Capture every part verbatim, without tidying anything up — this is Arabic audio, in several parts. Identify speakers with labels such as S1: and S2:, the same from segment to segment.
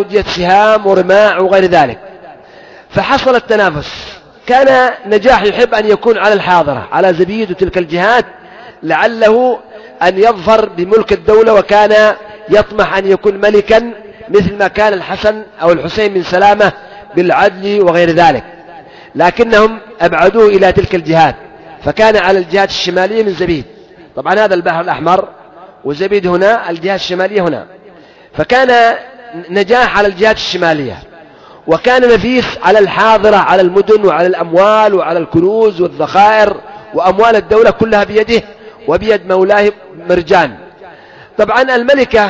S1: وأودية سهام ورماع وغير ذلك، فحصل التنافس. كان نجاح يحب أن يكون على الحاضرة على زبيد وتلك الجهات لعله أن يظفر بملك الدولة، وكان يطمح أن يكون ملكا مثل ما كان الحسن أو الحسين بن سلامة بالعدل وغير ذلك، لكنهم أبعدوه إلى تلك الجهات، فكان على الجهات الشمالية من زبيد. طبعا هذا البحر الأحمر وزبيد هنا، الجهات الشمالية هنا، فكان نجاح على الجهات الشمالية، وكان نفيس على الحاضرة على المدن وعلى الأموال وعلى الكنوز والذخائر وأموال الدولة كلها بيده وبيد مولاه مرجان. طبعا الملكة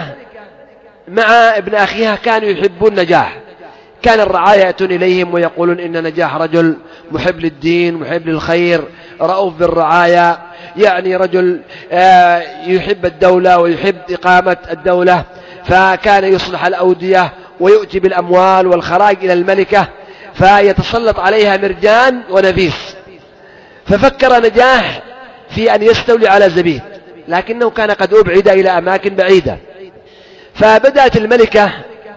S1: مع ابن أخيها كانوا يحبون نجاح، كان الرعايا يأتون إليهم ويقولون إن نجاح رجل محب للدين محب للخير رؤوف بالرعايا، يعني رجل يحب الدولة ويحب إقامة الدولة، فكان يصلح الأودية ويؤتي بالأموال والخراج إلى الملكة، فيتسلط عليها مرجان ونفيس. ففكر نجاح في أن يستولي على زبيد، لكنه كان قد أبعد إلى أماكن بعيدة، فبدأت الملكة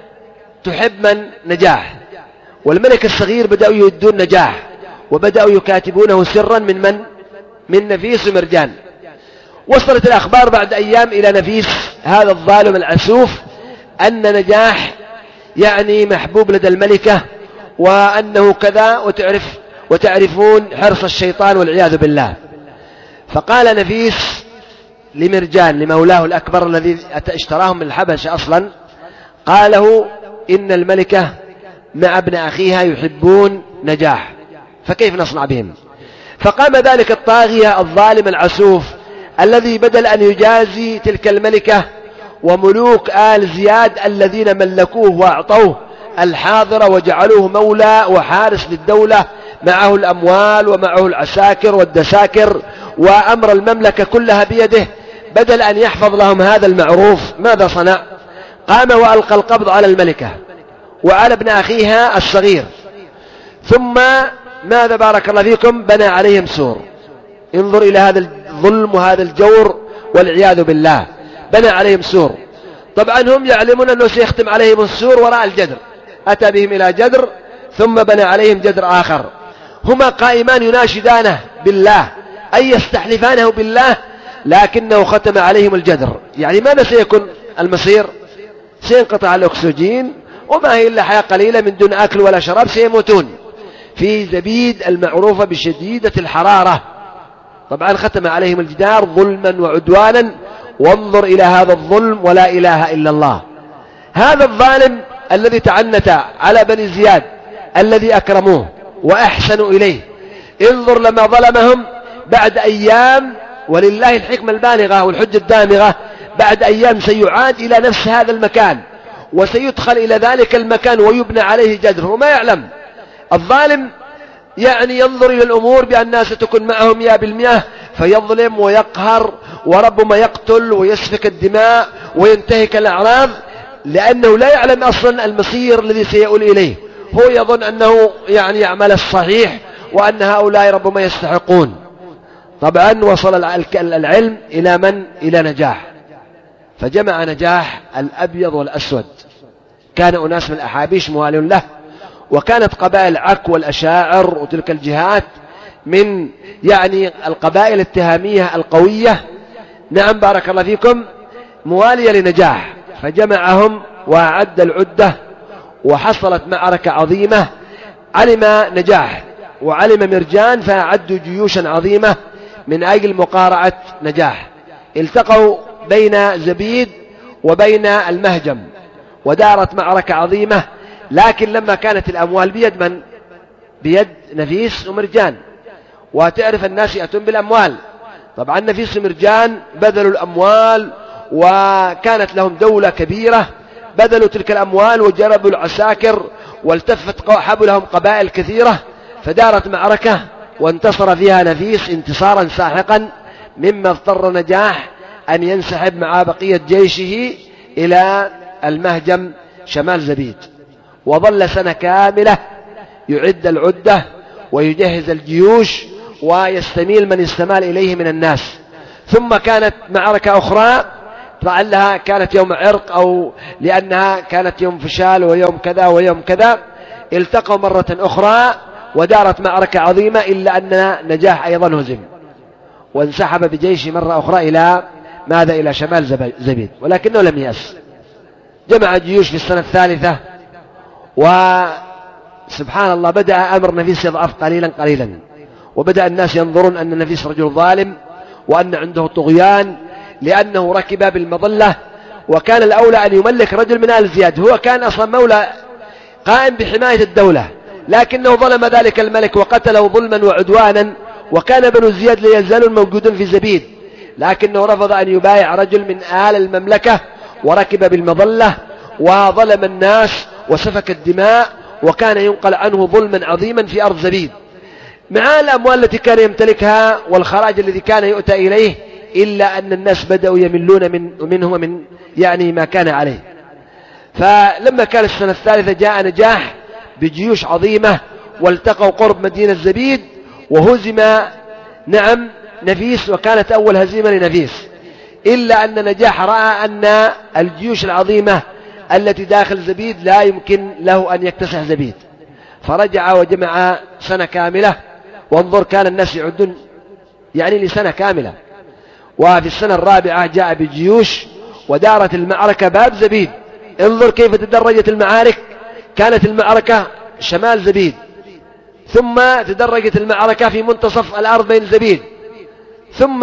S1: تحب من نجاح، والملك الصغير بدأوا يودون نجاح وبدأوا يكاتبونه سرا من من من نفيس ومرجان. وصلت الأخبار بعد أيام إلى نفيس هذا الظالم العسوف أن نجاح يعني محبوب لدى الملكة وأنه كذا، وتعرف وتعرفون حرص الشيطان والعياذ بالله. فقال نفيس لمرجان لمولاه الأكبر الذي اشتراهم من الحبشة أصلا، قاله إن الملكة مع ابن أخيها يحبون نجاح، فكيف نصنع بهم؟ فقام ذلك الطاغية الظالم العسوف الذي بدل أن يجازي تلك الملكة وملوك آل زياد الذين ملكوه وأعطوه الحاضرة وجعلوه مولى وحارس للدولة، معه الأموال ومعه العساكر والدساكر وأمر المملكة كلها بيده، بدل أن يحفظ لهم هذا المعروف ماذا صنع؟ قام وألقى القبض على الملكة وعلى ابن أخيها الصغير، ثم ماذا بارك الله فيكم؟ بنى عليهم سور. انظر إلى هذا الظلم وهذا الجور والعياذ بالله، بنى عليهم سور. طبعا هم يعلمون أنه سيختم عليهم السور وراء الجدر، أتى بهم إلى جدر ثم بنى عليهم جدر آخر، هما قائمان يناشدانه بالله أي يستحلفانه بالله، لكنه ختم عليهم الجدر. يعني ماذا سيكون المصير؟ سينقطع الأكسجين وما هي إلا حياة قليلة من دون أكل ولا شراب، سيموتون في زبيد المعروفة بشديدة الحرارة. طبعا ختم عليهم الجدار ظلما وعدوانا، وانظر إلى هذا الظلم ولا إله إلا الله. هذا الظالم الذي تعنت على بني زياد الذي أكرموه وأحسنوا إليه، انظر لما ظلمهم بعد أيام، ولله الحكمة البالغة والحجة الدامغة، بعد أيام سيعاد إلى نفس هذا المكان وسيدخل إلى ذلك المكان ويبنى عليه جدر، وما يعلم الظالم يعني ينظر إلى الأمور بأنها ستكون معه مئة بالمئة، فيظلم ويقهر وربما يقتل ويسفك الدماء وينتهك الأعراض، لأنه لا يعلم أصلا المصير الذي سيؤول إليه. هو يظن أنه يعني يعمل الصحيح وأن هؤلاء ربما يستحقون. طبعا وصل العلم إلى من؟ إلى نجاح، فجمع نجاح الأبيض والأسود، كان أناس من الأحابيش موالون له، وكانت قبائل عك والأشاعر وتلك الجهات من يعني القبائل التهامية القوية، نعم بارك الله فيكم، موالية لنجاح، فجمعهم وأعد العدة وحصلت معركة عظيمة. علم نجاح وعلم مرجان فأعدوا جيوشا عظيمة من أجل مقارعة نجاح. التقوا بين زبيد وبين المهجم ودارت معركة عظيمة، لكن لما كانت الأموال بيد من؟ بيد نفيس ومرجان، وتعرف الناس يأتون بالأموال. طبعا نفيس ومرجان بذلوا الأموال وكانت لهم دولة كبيرة، بذلوا تلك الأموال وجربوا العساكر والتفت حولهم قبائل كثيرة، فدارت معركة وانتصر فيها نفيس انتصارا ساحقا، مما اضطر نجاح أن ينسحب مع بقية جيشه إلى المهجم شمال زبيد، وظل سنة كاملة يعد العدة ويجهز الجيوش ويستميل من يستمال إليه من الناس. ثم كانت معركة أخرى لعلها كانت يوم عرق أو لأنها كانت يوم فشال ويوم كذا ويوم كذا، التقوا مرة أخرى ودارت معركة عظيمة، إلا أن نجاح أيضا هزم وانسحب بجيش مرة أخرى إلى ماذا؟ إلى شمال زبيد، ولكنه لم يأس. جمع جيوش في السنة الثالثة، وسبحان الله بدأ أمر نفيس يضعف قليلا قليلا، وبدأ الناس ينظرون أن نفيس رجل ظالم وأن عنده طغيان، لأنه ركب بالمظلة، وكان الأولى أن يملك رجل من آل زياد. هو كان أصلا مولى قائم بحماية الدولة، لكنه ظلم ذلك الملك وقتله ظلما وعدوانا، وكان بنو زياد لا يزالون موجودون في زبيد، لكنه رفض أن يبايع رجل من آل المملكة، وركب بالمظلة وظلم الناس وسفك الدماء، وكان ينقل عنه ظلما عظيما في أرض زبيد، مع الأموال التي كان يمتلكها والخراج الذي كان يؤتى إليه، إلا أن الناس بدأوا يملون من منه ومن يعني ما كان عليه. فلما كان السنة الثالثة جاء نجاح بجيوش عظيمة، والتقوا قرب مدينة زبيد، وهزم نعم نفيس، وكانت أول هزيمة لنفيس، إلا أن نجاح رأى أن الجيوش العظيمة التي داخل زبيد لا يمكن له أن يكتسح زبيد، فرجع وجمع سنة كاملة. وانظر كان الناس يعدون يعني لسنة كاملة، وفي السنة الرابعة جاء بجيوش ودارت المعركة باب زبيد. انظر كيف تدرجت المعارك، كانت المعركة شمال زبيد، ثم تدرجت المعركة في منتصف الأرض بين زبيد، ثم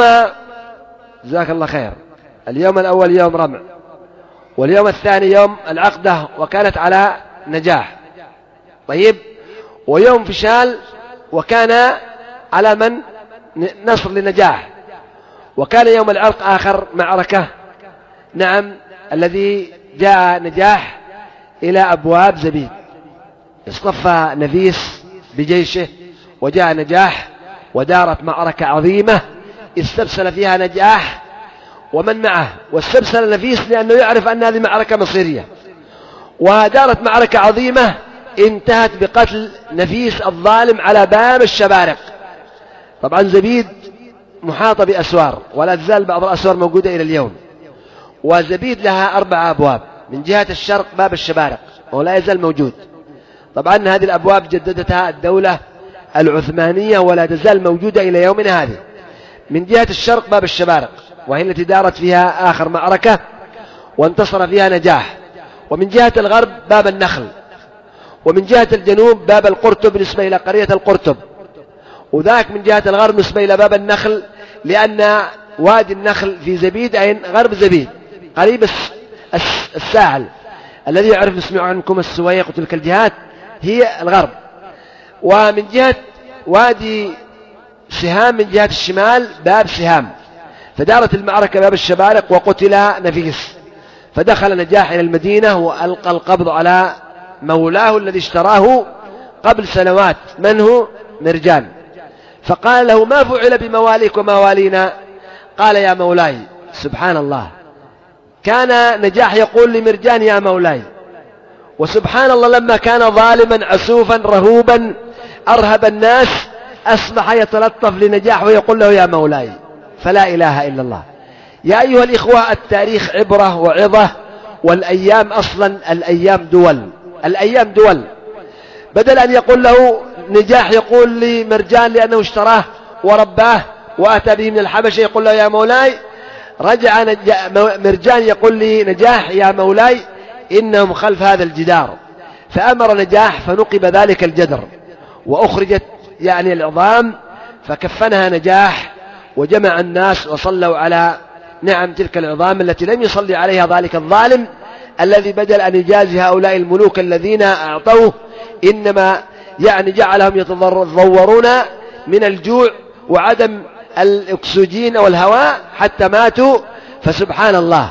S1: جزاك الله خير اليوم الأول يوم رمع، واليوم الثاني يوم العقدة وكانت على نجاح، طيب، ويوم فشال وكان على من؟ نصر لنجاح، وكان يوم العرق آخر معركة نعم الذي جاء نجاح إلى أبواب زبيد، اصطفى نفيس بجيشه وجاء نجاح، ودارت معركة عظيمة استبسل فيها نجاح ومن معه، واستبسل نفيس لأنه يعرف أن هذه معركة مصيرية، ودارت معركة عظيمة انتهت بقتل نفيس الظالم على باب الشبارق. طبعا زبيد محاطة بأسوار، ولا تزال بعض الأسوار موجودة إلى اليوم، وزبيد لها أربع أبواب، من جهة الشرق باب الشبارق ولا يزال موجود. طبعا هذه الأبواب جددتها الدولة العثمانية ولا تزال موجودة إلى يومنا هذا. من جهة الشرق باب الشبارق، وهي التي دارت فيها آخر معركة وانتصر فيها نجاح، ومن جهة الغرب باب النخل، ومن جهة الجنوب باب القرطب نسبة إلى قرية القرطب، وذاك من جهة الغرب نسبة إلى باب النخل، لأن وادي النخل في زبيد أي غرب زبيد قريب الساحل الذي يعرف نسمع عنكم السويق وتلك الجهات هي الغرب. ومن جهة وادي سهام من جهة الشمال باب سهام، فدارت المعركة باب الشبارق وقتل نفيس، فدخل نجاح إلى المدينة وألقى القبض على مولاه الذي اشتراه قبل سنوات، من هو؟ مرجان، فقال له ما فعل بمواليك وموالينا؟ قال يا مولاي، سبحان الله، كان نجاح يقول لمرجان يا مولاي، وسبحان الله لما كان ظالما عسوفا رهوبا أرهب الناس أصبح يتلطف لنجاح ويقول له يا مولاي، فلا إله إلا الله. يا أيها الإخوة التاريخ عبرة وعظة، والأيام أصلا الأيام دول، الأيام دول. بدل أن يقول له نجاح يقول لمرجان لأنه اشتراه ورباه وأتى به من الحبشة يقول له يا مولاي، رجع مرجان يقول لي نجاح يا مولاي إنهم خلف هذا الجدار، فأمر نجاح فنقب ذلك الجدر وأخرجت يعني العظام، فكفنها نجاح وجمع الناس وصلوا على نعم تلك العظام التي لم يصلي عليها ذلك الظالم الذي بدل أن يجازي هؤلاء الملوك الذين أعطوه، إنما يعني جعلهم يتضورون من الجوع وعدم الأكسجين والهواء حتى ماتوا. فسبحان الله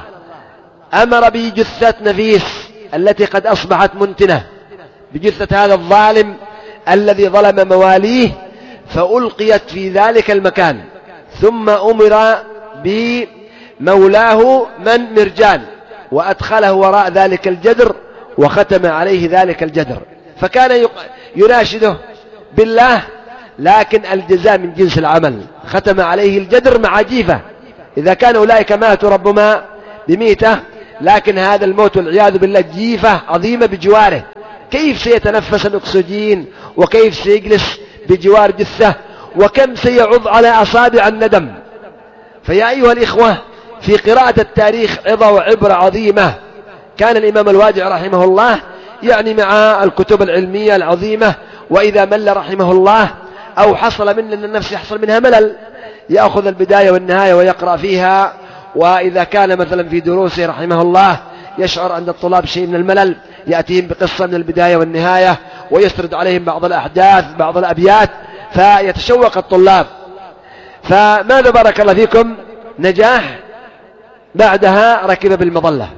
S1: أمر بجثة نفيس التي قد أصبحت منتنة، بجثة هذا الظالم الذي ظلم مواليه، فألقيت في ذلك المكان، ثم أمر بمولاه من مرجان وأدخله وراء ذلك الجدر وختم عليه ذلك الجدر، فكان يناشده بالله، لكن الجزاء من جنس العمل، ختم عليه الجدر مع جيفة، إذا كان أولئك ماتوا ربما بميتة، لكن هذا الموت والعياذ بالله جيفة عظيمة بجواره، كيف سيتنفس الأكسجين وكيف سيجلس بجوار جثة، وكم سيعض على أصابع الندم. فيا أيها الإخوة، في قراءة التاريخ عظة وعبرة عظيمة. كان الإمام الوادع رحمه الله يعني مع الكتب العلمية العظيمة، وإذا مل رحمه الله أو حصل من النفس يحصل منها ملل يأخذ البداية والنهاية ويقرأ فيها، وإذا كان مثلا في دروسه رحمه الله يشعر عند الطلاب شيء من الملل يأتيهم بقصة من البداية والنهاية ويسرد عليهم بعض الأحداث بعض الأبيات فيتشوق الطلاب. فماذا بارك الله فيكم نجاح بعدها ركب بالمظلة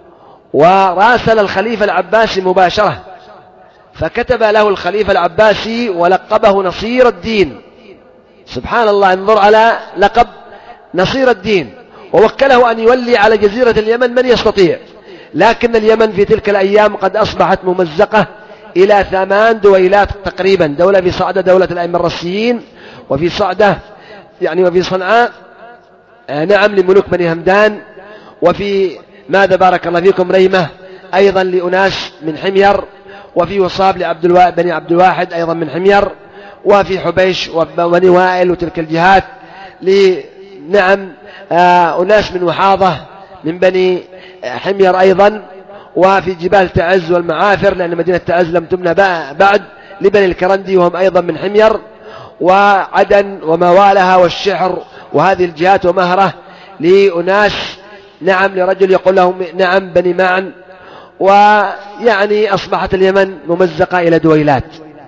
S1: وراسل الخليفة العباسي مباشرة، فكتب له الخليفة العباسي ولقبه نصير الدين. سبحان الله، انظر على لقب نصير الدين، ووكله أن يولي على جزيرة اليمن من يستطيع. لكن اليمن في تلك الأيام قد أصبحت ممزقة إلى ثمان دويلات تقريبا، دولة في صعدة دولة الأئمة الرسيين، وفي صعدة يعني وفي صنعاء نعم لملوك بني همدان، وفي ماذا بارك الله فيكم ريمة أيضا لأناس من حمير، وفي وصاب لعبد الوا... بني عبد الواحد أيضا من حمير، وفي حبيش وبني وائل وتلك الجهات لنعم آه أناس من وحاضة من بني حمير أيضا، وفي جبال تعز والمعافر لأن مدينة تعز لم تبنى بعد لبني الكرندي وهم أيضا من حمير، وعدن وما والها والشحر وهذه الجهات ومهرة لأناس نعم لرجل يقول لهم نعم بني معن. ويعني أصبحت اليمن ممزقة إلى دويلات.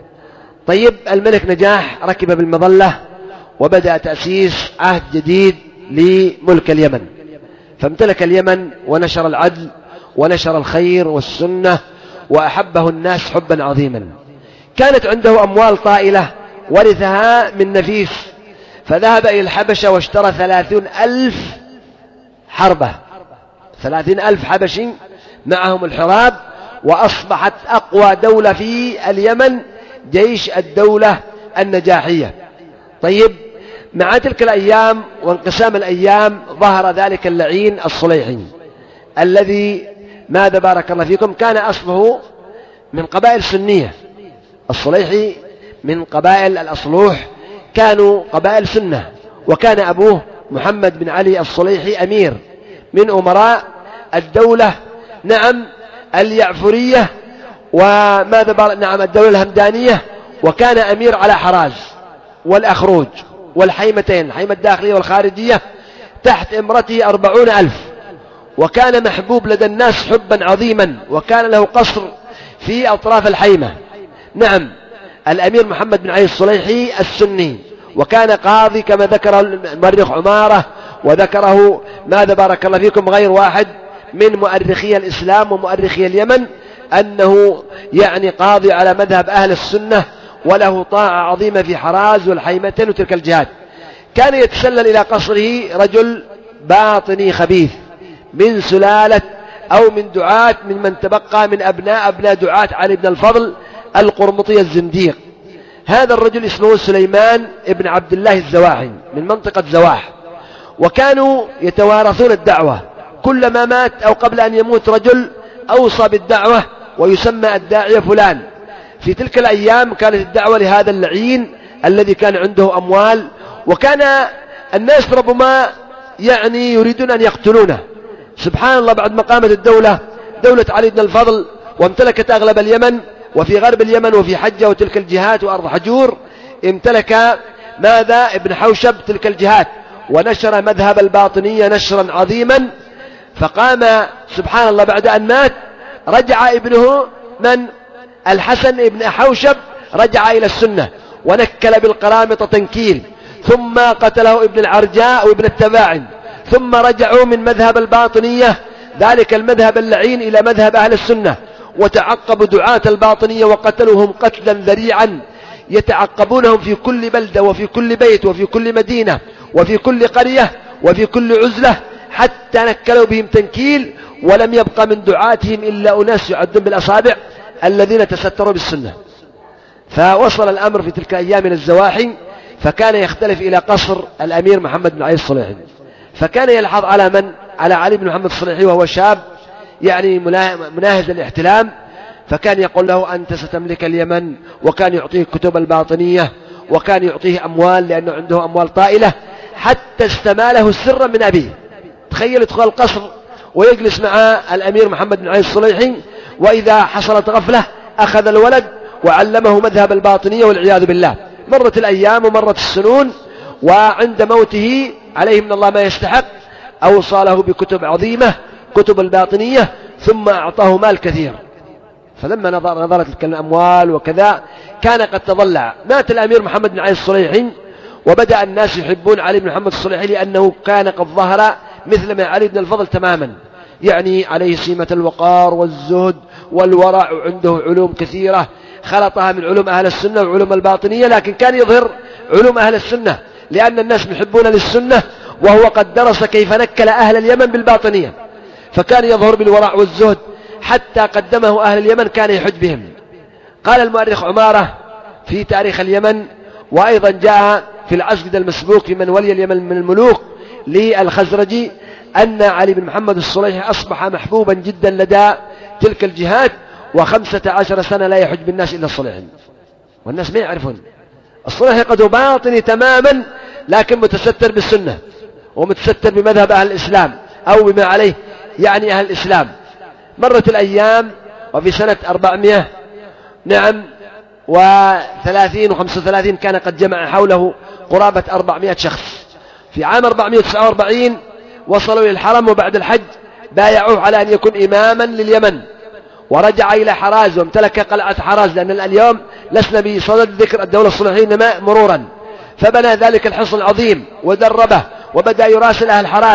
S1: طيب الملك نجاح ركب بالمظلة وبدأ تأسيس عهد جديد لملك اليمن، فامتلك اليمن ونشر العدل ونشر الخير والسنة وأحبه الناس حبا عظيما. كانت عنده أموال طائلة ورثها من نفيس، فذهب إلى الحبشة واشترى ثلاثون ألف حربة، ثلاثين ألف حبشي معهم الحراب، وأصبحت أقوى دولة في اليمن جيش الدولة النجاحية. طيب مع تلك الأيام وانقسام الأيام ظهر ذلك اللعين الصليحي الذي ماذا بارك الله فيكم كان أصله من قبائل سنية. الصليحي من قبائل الأصلوح كانوا قبائل سنة، وكان أبوه محمد بن علي الصليحي أمير من أمراء الدولة نعم اليعفرية وماذا بارك نعم الدولة الهمدانية، وكان أمير على حراز والأخروج والحيمتين الحيمة الداخلية والخارجية تحت إمرته أربعون ألف، وكان محبوب لدى الناس حبا عظيما، وكان له قصر في أطراف الحيمة. نعم الأمير محمد بن علي الصليحي السني، وكان قاضي كما ذكر المؤرخ عمارة، وذكره ماذا بارك الله فيكم غير واحد من مؤرخي الإسلام ومؤرخي اليمن أنه يعني قاضي على مذهب أهل السنة وله طاعة عظيمة في حراز والحيمتين وتلك الجهات. كان يتسلل إلى قصره رجل باطني خبيث من سلالة أو من دعاة من من تبقى من أبناء أبناء دعاة علي بن الفضل القرمطي الزنديق. هذا الرجل اسمه سليمان ابن عبد الله الزواحي من منطقة زواح، وكانوا يتوارثون الدعوة، كلما مات أو قبل أن يموت رجل أوصى بالدعوة ويسمى الداعية فلان. في تلك الأيام كانت الدعوة لهذا اللعين الذي كان عنده أموال، وكان الناس ربما يعني يريدون أن يقتلونه. سبحان الله، بعد ما قامت الدولة دولة علي بن الفضل وامتلكت أغلب اليمن وفي غرب اليمن وفي حجة وتلك الجهات وأرض حجور، امتلك ماذا ابن حوشب تلك الجهات ونشر مذهب الباطنية نشرا عظيما. فقام سبحان الله بعد أن مات رجع ابنه من الحسن ابن حوشب رجع إلى السنة ونكل بالقرامطة تنكيل، ثم قتله ابن العرجاء وابن التباعن، ثم رجعوا من مذهب الباطنية ذلك المذهب اللعين إلى مذهب أهل السنة، وتعقبوا دعاة الباطنية وقتلوهم قتلا ذريعا يتعقبونهم في كل بلدة وفي كل بيت وفي كل مدينة وفي كل قرية وفي كل عزلة، حتى نكلوا بهم تنكيل، ولم يبقى من دعاتهم إلا أناس يعدون بالأصابع الذين تستروا بالسنة. فوصل الأمر في تلك أيام من الزواحي، فكان يختلف إلى قصر الأمير محمد بن علي الصليحي، فكان يلحظ على من على علي بن محمد الصليحي وهو شاب يعني مناهز الاحتلام، فكان يقول له أنت ستملك اليمن، وكان يعطيه كتب الباطنية، وكان يعطيه أموال لأنه عنده أموال طائلة، حتى استماله سرا من أبيه. تخيل يدخل القصر ويجلس مع الأمير محمد بن علي الصليحي، وإذا حصلت غفلة أخذ الولد وعلمه مذهب الباطنية والعياذ بالله. مرت الأيام ومرت السنون، وعند موته عليه من الله ما يستحق أوصى له بكتب عظيمة، كتب الباطنية، ثم أعطاه مال كثير. فلما نظر نظرت تلك الأموال وكذا كان قد تضلع. مات الأمير محمد بن علي الصليحي، وبدأ الناس يحبون علي بن محمد الصليحي لأنه كان قد ظهر مثل ما علي بن الفضل تماما، يعني عليه سمة الوقار والزهد والورع، وعنده علوم كثيرة خلطها من علوم أهل السنة وعلوم الباطنية، لكن كان يظهر علوم أهل السنة لأن الناس يحبون للسنة، وهو قد درس كيف نكل أهل اليمن بالباطنية، فكان يظهر بالورع والزهد حتى قدمه أهل اليمن كان يحج بهم. قال المؤرخ عمارة في تاريخ اليمن، وأيضا جاء في العسقد المسبوق في من ولي اليمن من الملوك للخزرجي، أن علي بن محمد الصليحي أصبح محبوبا جدا لدى تلك الجهات، وخمسة عشر سنة لا يحج بالناس إلا الصليحي، والناس ما يعرفون. الصليحي قد باطني تماما، لكن متستر بالسنة ومتستر بمذهب أهل الإسلام أو بما عليه يعني أهل الإسلام. مرت الأيام، وفي سنة أربعمائة نعم وثلاثين وخمسة وثلاثين كان قد جمع حوله قرابة أربعمائة شخص. في عام أربعمائة وتسعة وأربعين وصلوا إلى الحرم، وبعد الحج بايعوه على أن يكون إماما لليمن، ورجع إلى حراز وامتلك قلعة حراز، لأن اليوم لسنا بصدد ذكر الدولة الصليحية إنما مرورا. فبنى ذلك الحصن العظيم ودربه، وبدأ يراسل أهل حراز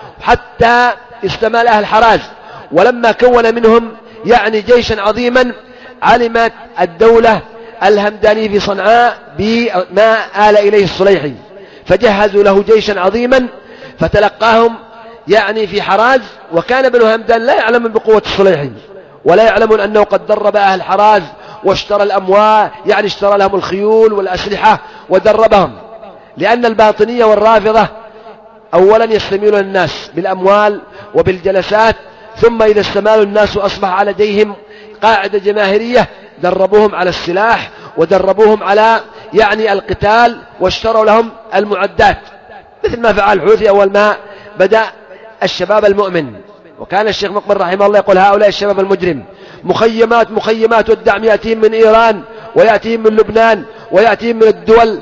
S1: حتى استمال أهل حراز. ولما كون منهم يعني جيشا عظيما، علمت الدولة الهمداني في صنعاء بما آل إليه الصليحي، فجهزوا له جيشا عظيما، فتلقاهم يعني في حراز. وكان بنو همدان لا يعلمون بقوة الصليحي، ولا يعلمون أنه قد درب أهل حراز واشترى الأموال، يعني اشترى لهم الخيول والأسلحة ودربهم، لأن الباطنية والرافضة أولا يستميلون الناس بالأموال وبالجلسات، ثم إذا استمالوا الناس وأصبح لديهم قاعدة جماهيرية دربوهم على السلاح ودربوهم على يعني القتال، واشتروا لهم المعدات، مثل ما فعل الحوثي أول ما بدأ الشباب المؤمن. وكان الشيخ مقبل رحمه الله يقول هؤلاء الشباب المجرم مخيمات مخيمات، والدعم يأتيهم من إيران ويأتيهم من لبنان ويأتيهم من الدول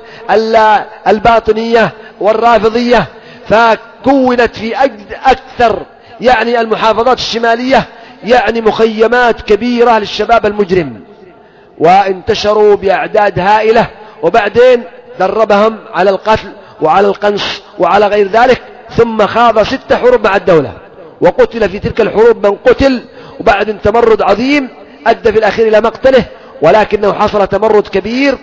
S1: الباطنية والرافضية، فكونت في أكثر يعني المحافظات الشمالية يعني مخيمات كبيرة للشباب المجرم، وانتشروا بأعداد هائلة. وبعدين دربهم على القتل وعلى القنص وعلى غير ذلك، ثم خاض ست حروب مع الدولة، وقتل في تلك الحروب من قتل، وبعد تمرد عظيم أدى في الأخير إلى مقتله، ولكنه حصل تمرد كبير،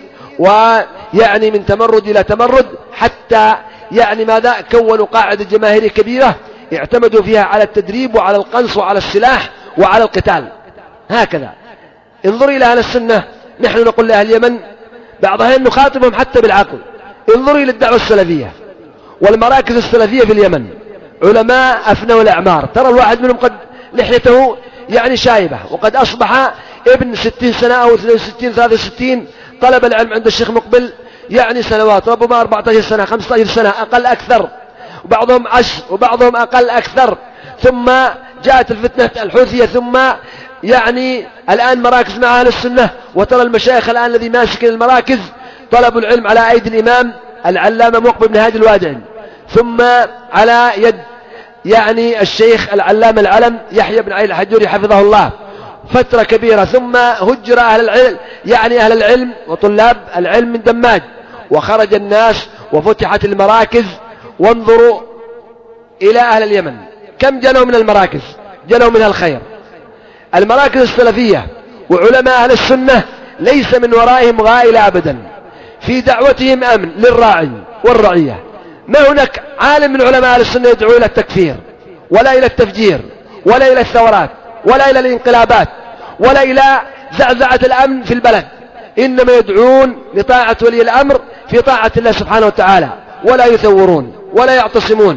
S1: ويعني من تمرد إلى تمرد، حتى يعني ماذا كونوا قاعدة جماهيرية كبيرة اعتمدوا فيها على التدريب وعلى القنص وعلى السلاح وعلى القتال. هكذا انظر إلى أهل السنة، نحن نقول لأهل اليمن بعضها نخاطبهم حتى بالعقل. انظروا إلى الدعوة السلفية والمراكز السلفية في اليمن، علماء أفنوا الأعمار، ترى الواحد منهم قد لحيته يعني شايبة، وقد أصبح ابن ستين سنة أو اثنين وستين ثلاثة وستين، طلب العلم عند الشيخ مقبل يعني سنوات، ربما أربعة عشر سنة خمسة عشر سنة أقل أكثر، وبعضهم عشر وبعضهم أقل أكثر. ثم جاءت الفتنة الحوثية، ثم يعني الآن مراكز مع أهل السنة. وترى المشايخ الآن الذي ماسك المراكز طلبوا العلم على أيدي الإمام العلامة مقبل بن هادي الوادعي، ثم على يد يعني الشيخ العلامة العلم يحيى بن علي الحجوري حفظه الله فترة كبيرة، ثم هجر أهل العلم يعني أهل العلم وطلاب العلم من دماج، وخرج الناس وفتحت المراكز. وانظروا إلى أهل اليمن كم جنوا من المراكز، جنوا منها الخير. المراكز السلفية وعلماء أهل السنة ليس من ورائهم غائلة أبدا، في دعوتهم أمن للراعي والرعية. ما هناك عالم من علماء أهل السنة يدعو إلى التكفير ولا إلى التفجير ولا إلى الثورات ولا إلى الانقلابات ولا إلى زعزعة الأمن في البلد، إنما يدعون لطاعة ولي الأمر في طاعة الله سبحانه وتعالى، ولا يثورون ولا يعتصمون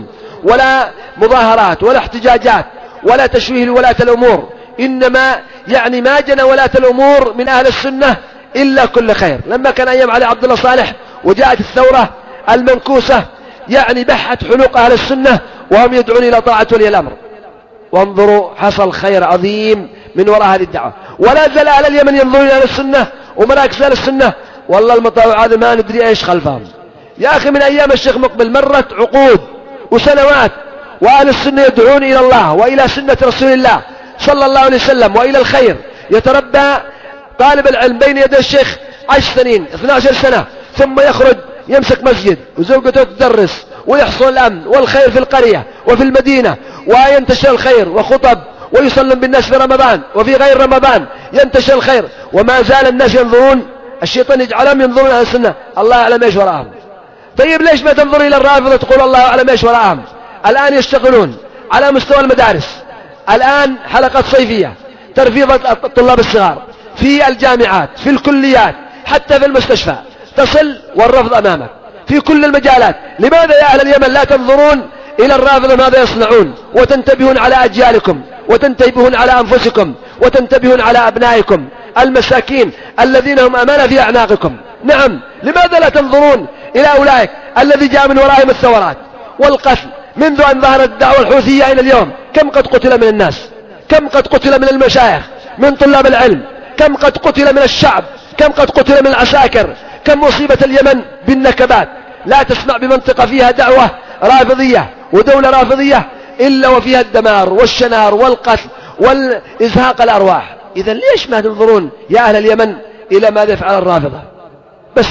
S1: ولا مظاهرات ولا احتجاجات ولا تشويه لولاة الأمور، إنما يعني ما جنى ولاة الأمور من أهل السنة إلا كل خير. لما كان أيام علي عبد الله صالح وجاءت الثورة المنكوسة يعني بحت حلوق أهل السنة وهم يدعون إلى طاعة ولي الأمر، وانظروا حصل خير عظيم من وراء هذه الدعوة. ولا زال أهل اليمن ينظرون إلى السنة ومراكز أهل السنة، والله المطاوع هذا ما ندري إيش خلفهم. يا أخي من أيام الشيخ مقبل مرت عقود وسنوات وأهل السنة يدعون إلى الله وإلى سنة رسول الله صلى الله عليه وسلم وإلى الخير. يتربى طالب العلم بين يدي الشيخ عشر سنين اثنتا عشرة سنة، ثم يخرج يمسك مسجد وزوجته تدرس ويحصل الأمن والخير في القرية وفي المدينة، وينتشر الخير وخطب ويسلم بالناس في رمضان وفي غير رمضان ينتشر الخير، وما زال الناس ينظرون، الشيطان يجعلهم ينظرون على السنة، الله أعلم إيش وراءهم. طيب ليش ما تنظر إلى الرافضة تقول الله أعلم إيش وراءهم؟ الآن يشتغلون على مستوى المدارس، الآن حلقات صيفية ترفيض الطلاب الصغار في الجامعات في الكليات حتى في المستشفى، تصل والرفض أمامك في كل المجالات. لماذا يا أهل اليمن لا تنظرون إلى الرافضة ماذا يصنعون وتنتبهون على أجيالكم وتنتبهون على أنفسكم وتنتبهون على أبنائكم المساكين الذين هم أمانة في أعناقكم؟ نعم، لماذا لا تنظرون إلى أولئك الذي جاء من ورائهم الثورات والقتل منذ أن ظهرت الدعوة الحوثية إلى اليوم؟ كم قد قتل من الناس، كم قد قتل من المشايخ من طلاب العلم، كم قد قتل من الشعب، كم قد قتل من العساكر، كم مصيبة اليمن بالنكبات. لا تسمع بمنطقة فيها دعوة رافضية ودولة رافضية إلا وفيها الدمار والشنار والقتل والإزهاق الأرواح. إذا ليش ما تنظرون يا أهل اليمن إلى ماذا يفعل الرافضة؟ بس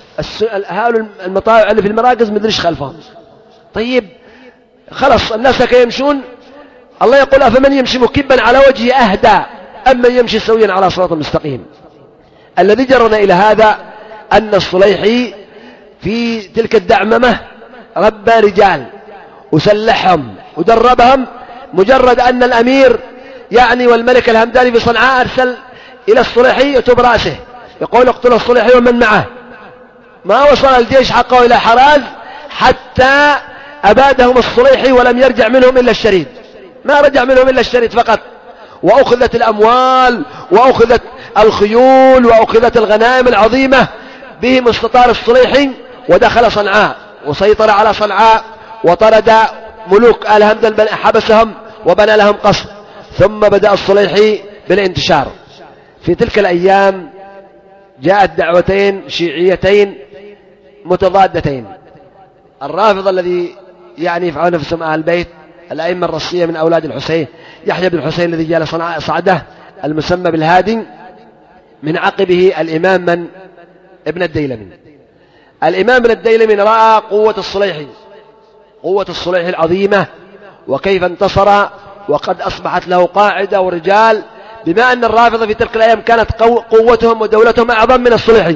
S1: هؤلاء المطاوع اللي في المراكز مدريش خلفهم. طيب خلص الناس كي يمشون، الله يقول أفمن يمشي مكبا على وجهه أهدى أم من يمشي سويا على صراط المستقيم. الذي جرنا إلى هذا أن الصليحي في تلك الدعممة ربى رجال وسلحهم ودربهم، مجرد أن الأمير يعني والملك الهمداني في صنعاء أرسل إلى الصليحي يتوب رأسه يقول اقتل الصليحي ومن معه، ما وصل الجيش حقه إلى حراز حتى أبادهم الصليحي ولم يرجع منهم إلا الشريد، ما رجع منهم إلا الشريد فقط، وأخذت الأموال وأخذت الخيول وأخذت الغنائم العظيمة. بهم استطار الصليحي ودخل صنعاء وسيطر على صنعاء وطرد ملوك آل همدان، حبسهم وبنى لهم قصر. ثم بدأ الصليحي بالانتشار. في تلك الأيام جاءت دعوتين شيعيتين متضادتين، الرافضة الذي يعني يفعلون نفسهم أهل البيت، الأئمة الرسمية من أولاد الحسين، يحيى بن الحسين الذي جاء صعده المسمى بالهادي، من عقبه الإمام من ابن الديلمي. الإمام ابن الديلمي رأى قوة الصليحي، قوة الصليحي العظيمة وكيف انتصر، وقد أصبحت له قاعدة ورجال، بما أن الرافضة في تلك الأيام كانت قوتهم ودولتهم أعظم من الصليحي.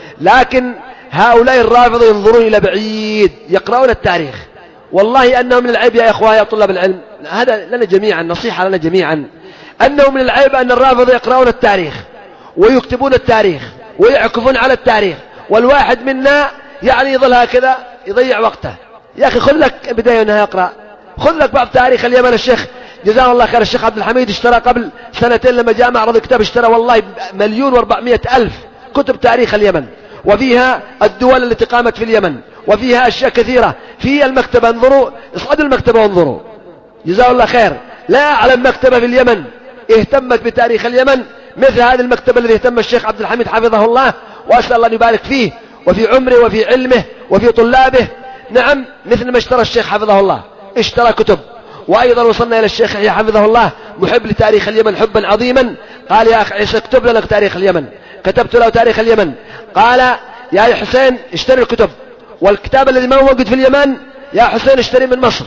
S1: لكن هؤلاء الرافضة ينظرون إلى بعيد، يقرؤون التاريخ. والله أنه من العيب يا إخوة يا طلاب العلم، هذا لنا جميعا نصيحة لنا جميعا، أنه من العيب أن الرافضة يقرؤون التاريخ ويكتبون التاريخ ويعكفون على التاريخ، والواحد منا يعني يظل هكذا يضيع وقته. يا أخي خذ لك بداية أنها يقرأ، خذ لك بعض تاريخ اليمن. الشيخ جزاه الله خير الشيخ عبد الحميد اشترى قبل سنتين لما جاء معرض الكتاب، اشترى والله مليون واربعمائة ألف كتب تاريخ اليمن، وفيها الدول التي قامت في اليمن، وفيها أشياء كثيرة في المكتبة. انظروا، اصعدوا المكتبة وانظروا، جزاه الله خير. لا أعلم مكتبة في اليمن اهتمت بتاريخ اليمن مثل هذه المكتبة التي اهتم الشيخ عبد الحميد حفظه الله، وأسأل الله أن يبارك فيه وفي عمره وفي علمه وفي طلابه. نعم، مثل ما اشترى الشيخ حفظه الله اشترى كتب. وأيضا وصلنا إلى الشيخ يحيى حفظه الله محب لتاريخ اليمن حبا عظيما، قال يا أخي عيسى اكتب لنا تاريخ اليمن، كتبت له تاريخ اليمن. قال يا حسين اشتري الكتب، والكتاب الذي ما موجود في اليمن يا حسين اشتري من مصر.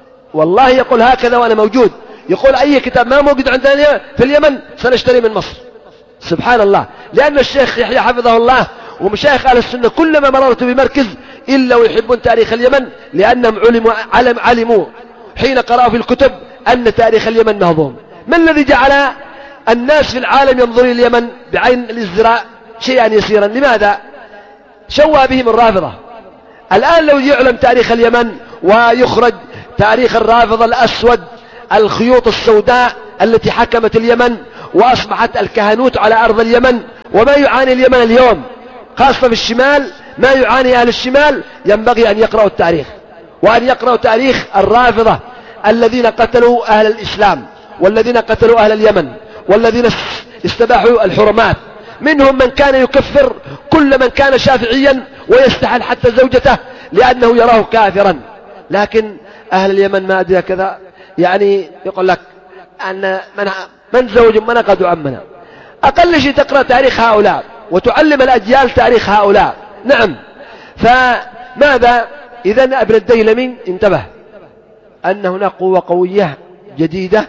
S1: والله يقول هكذا وأنا موجود، يقول أي كتاب ما موجود عندنا في اليمن سنشتري من مصر. سبحان الله، لأن الشيخ يحيى حفظه الله ومشايخ أهل السنة كلما مررت بمركز إلا ويحبون تاريخ اليمن، لأنهم علموا, علم علموا حين قرأوا في الكتب أن تاريخ اليمن مهضوم. ما الذي جعل الناس في العالم ينظرون اليمن بعين الازدراء شيئا يسيرا؟ لماذا؟ شوه بهم الرافضة. الآن لو يعلم تاريخ اليمن ويخرج تاريخ الرافضة الأسود، الخيوط السوداء التي حكمت اليمن وأصبحت الكهنوت على أرض اليمن. وما يعاني اليمن اليوم خاصة في الشمال، ما يعاني أهل الشمال، ينبغي أن يقرأوا التاريخ، وأن يقرأوا تاريخ الرافضة الذين قتلوا أهل الإسلام، والذين قتلوا أهل اليمن، والذين استباحوا الحرمات. منهم من كان يكفر كل من كان شافعيا ويستحل حتى زوجته لأنه يراه كافرا. لكن أهل اليمن ما أدري كذا، يعني يقول لك أن من, من زوج من قد عمنا. أقل شيء تقرأ تاريخ هؤلاء وتعلم الأجيال تاريخ هؤلاء. نعم. فماذا إذن ابن الديلمي انتبه أن هناك قوة قوية جديدة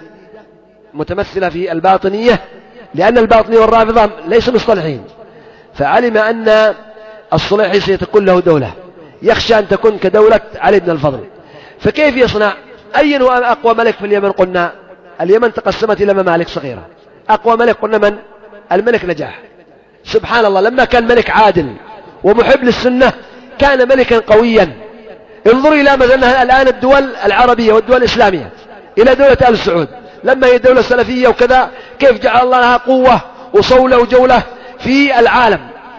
S1: متمثلة في الباطنية، لأن الباطنية والرافضة ليسوا مصطلحين. فعلم أن الصليحي سيتكون له دولة، يخشى أن تكون كدولة علي بن الفضل. فكيف يصنع؟ أين هو أقوى ملك في اليمن؟ قلنا اليمن تقسمت إلى ممالك صغيرة. أقوى ملك قلنا من؟ الملك نجاح. سبحان الله، لما كان ملك عادل ومحب للسنة كان ملكا قويا. انظروا إلى مثلا الآن الدول العربية والدول الإسلامية، إلى دولة آل سعود لما هي دولة سلفية وكذا، كيف جعل الله لها قوة وصولة وجولة في العالم،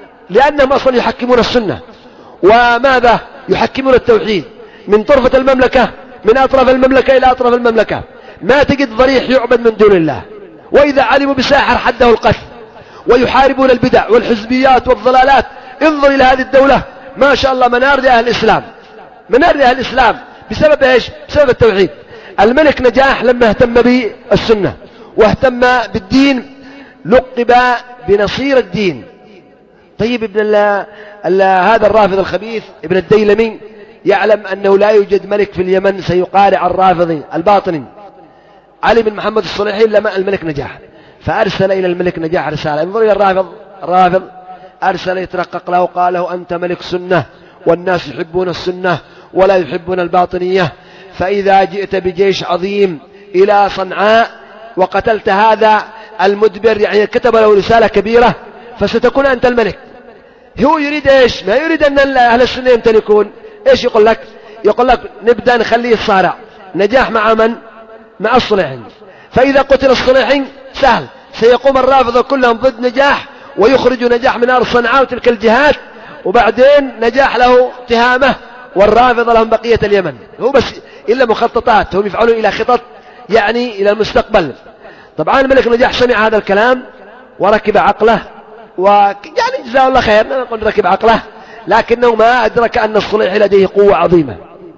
S1: لأنهم أصلا يحكمون السنة. وماذا؟ يحكمون التوحيد من طرفة المملكة، من أطراف المملكة إلى أطراف المملكة، ما تجد ضريح يعبد من دون الله. وإذا علموا بساحر حده القتل، ويحاربون البدع والحزبيات والضلالات. انظر إلى هذه الدولة، ما شاء الله، منار لأهل الإسلام، منار لأهل الإسلام. بسبب إيش؟ بسبب التوحيد. الملك نجاح لما اهتم بالسنة واهتم بالدين لقب بنصير الدين. طيب ابن الله الله هذا الرافض الخبيث ابن الديلمي يعلم أنه لا يوجد ملك في اليمن سيقارع الرافضي الباطني علي بن محمد الصليحي إلا الملك نجاح. فأرسل إلى الملك نجاح رسالة. انظر إلى الرافض، الرافض أرسل يترقق له وقال له أنت ملك سنة، والناس يحبون السنة ولا يحبون الباطنية، فإذا جئت بجيش عظيم إلى صنعاء وقتلت هذا المدبر، يعني كتب له رسالة كبيرة، فستكون أنت الملك. هو يريد إيش؟ ما يريد أن أهل السنة يمتلكون. إيش يقول لك؟ يقول لك نبدأ نخليه الصارع نجاح مع من؟ مع الصليحي. فإذا قتل الصليحي سهل، سيقوم الرافضة كلهم ضد نجاح ويخرج نجاح من أرض صنعاء وتلك الجهات، وبعدين نجاح له تهامة والرافضة لهم بقية اليمن. هو بس إلا مخططات، هم يفعلون إلى خطط يعني إلى المستقبل. طبعا الملك نجاح سمع هذا الكلام وركب عقله، ويعني جزاه الله خير نقول ركب عقله، لكنه ما أدرك أن الصليحي لديه قوة عظيمة.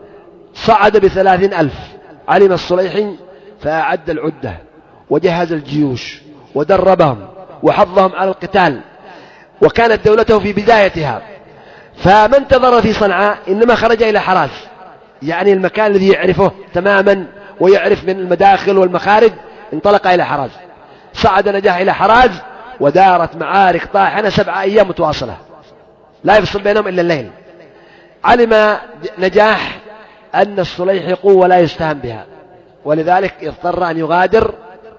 S1: صعد بثلاثين ألف. علم الصليحي فأعد العدة وجهز الجيوش ودربهم وحضهم على القتال، وكانت دولته في بدايتها. فما انتظر في صنعاء، إنما خرج إلى حراز، يعني المكان الذي يعرفه تماما ويعرف من المداخل والمخارج. انطلق إلى حراز، صعد نجاح إلى حراز، ودارت معارك طاحنة سبعة أيام متواصلة لا يفصل بينهم إلا الليل. علم نجاح أن الصليحي قوة لا يستهان بها، ولذلك اضطر أن يغادر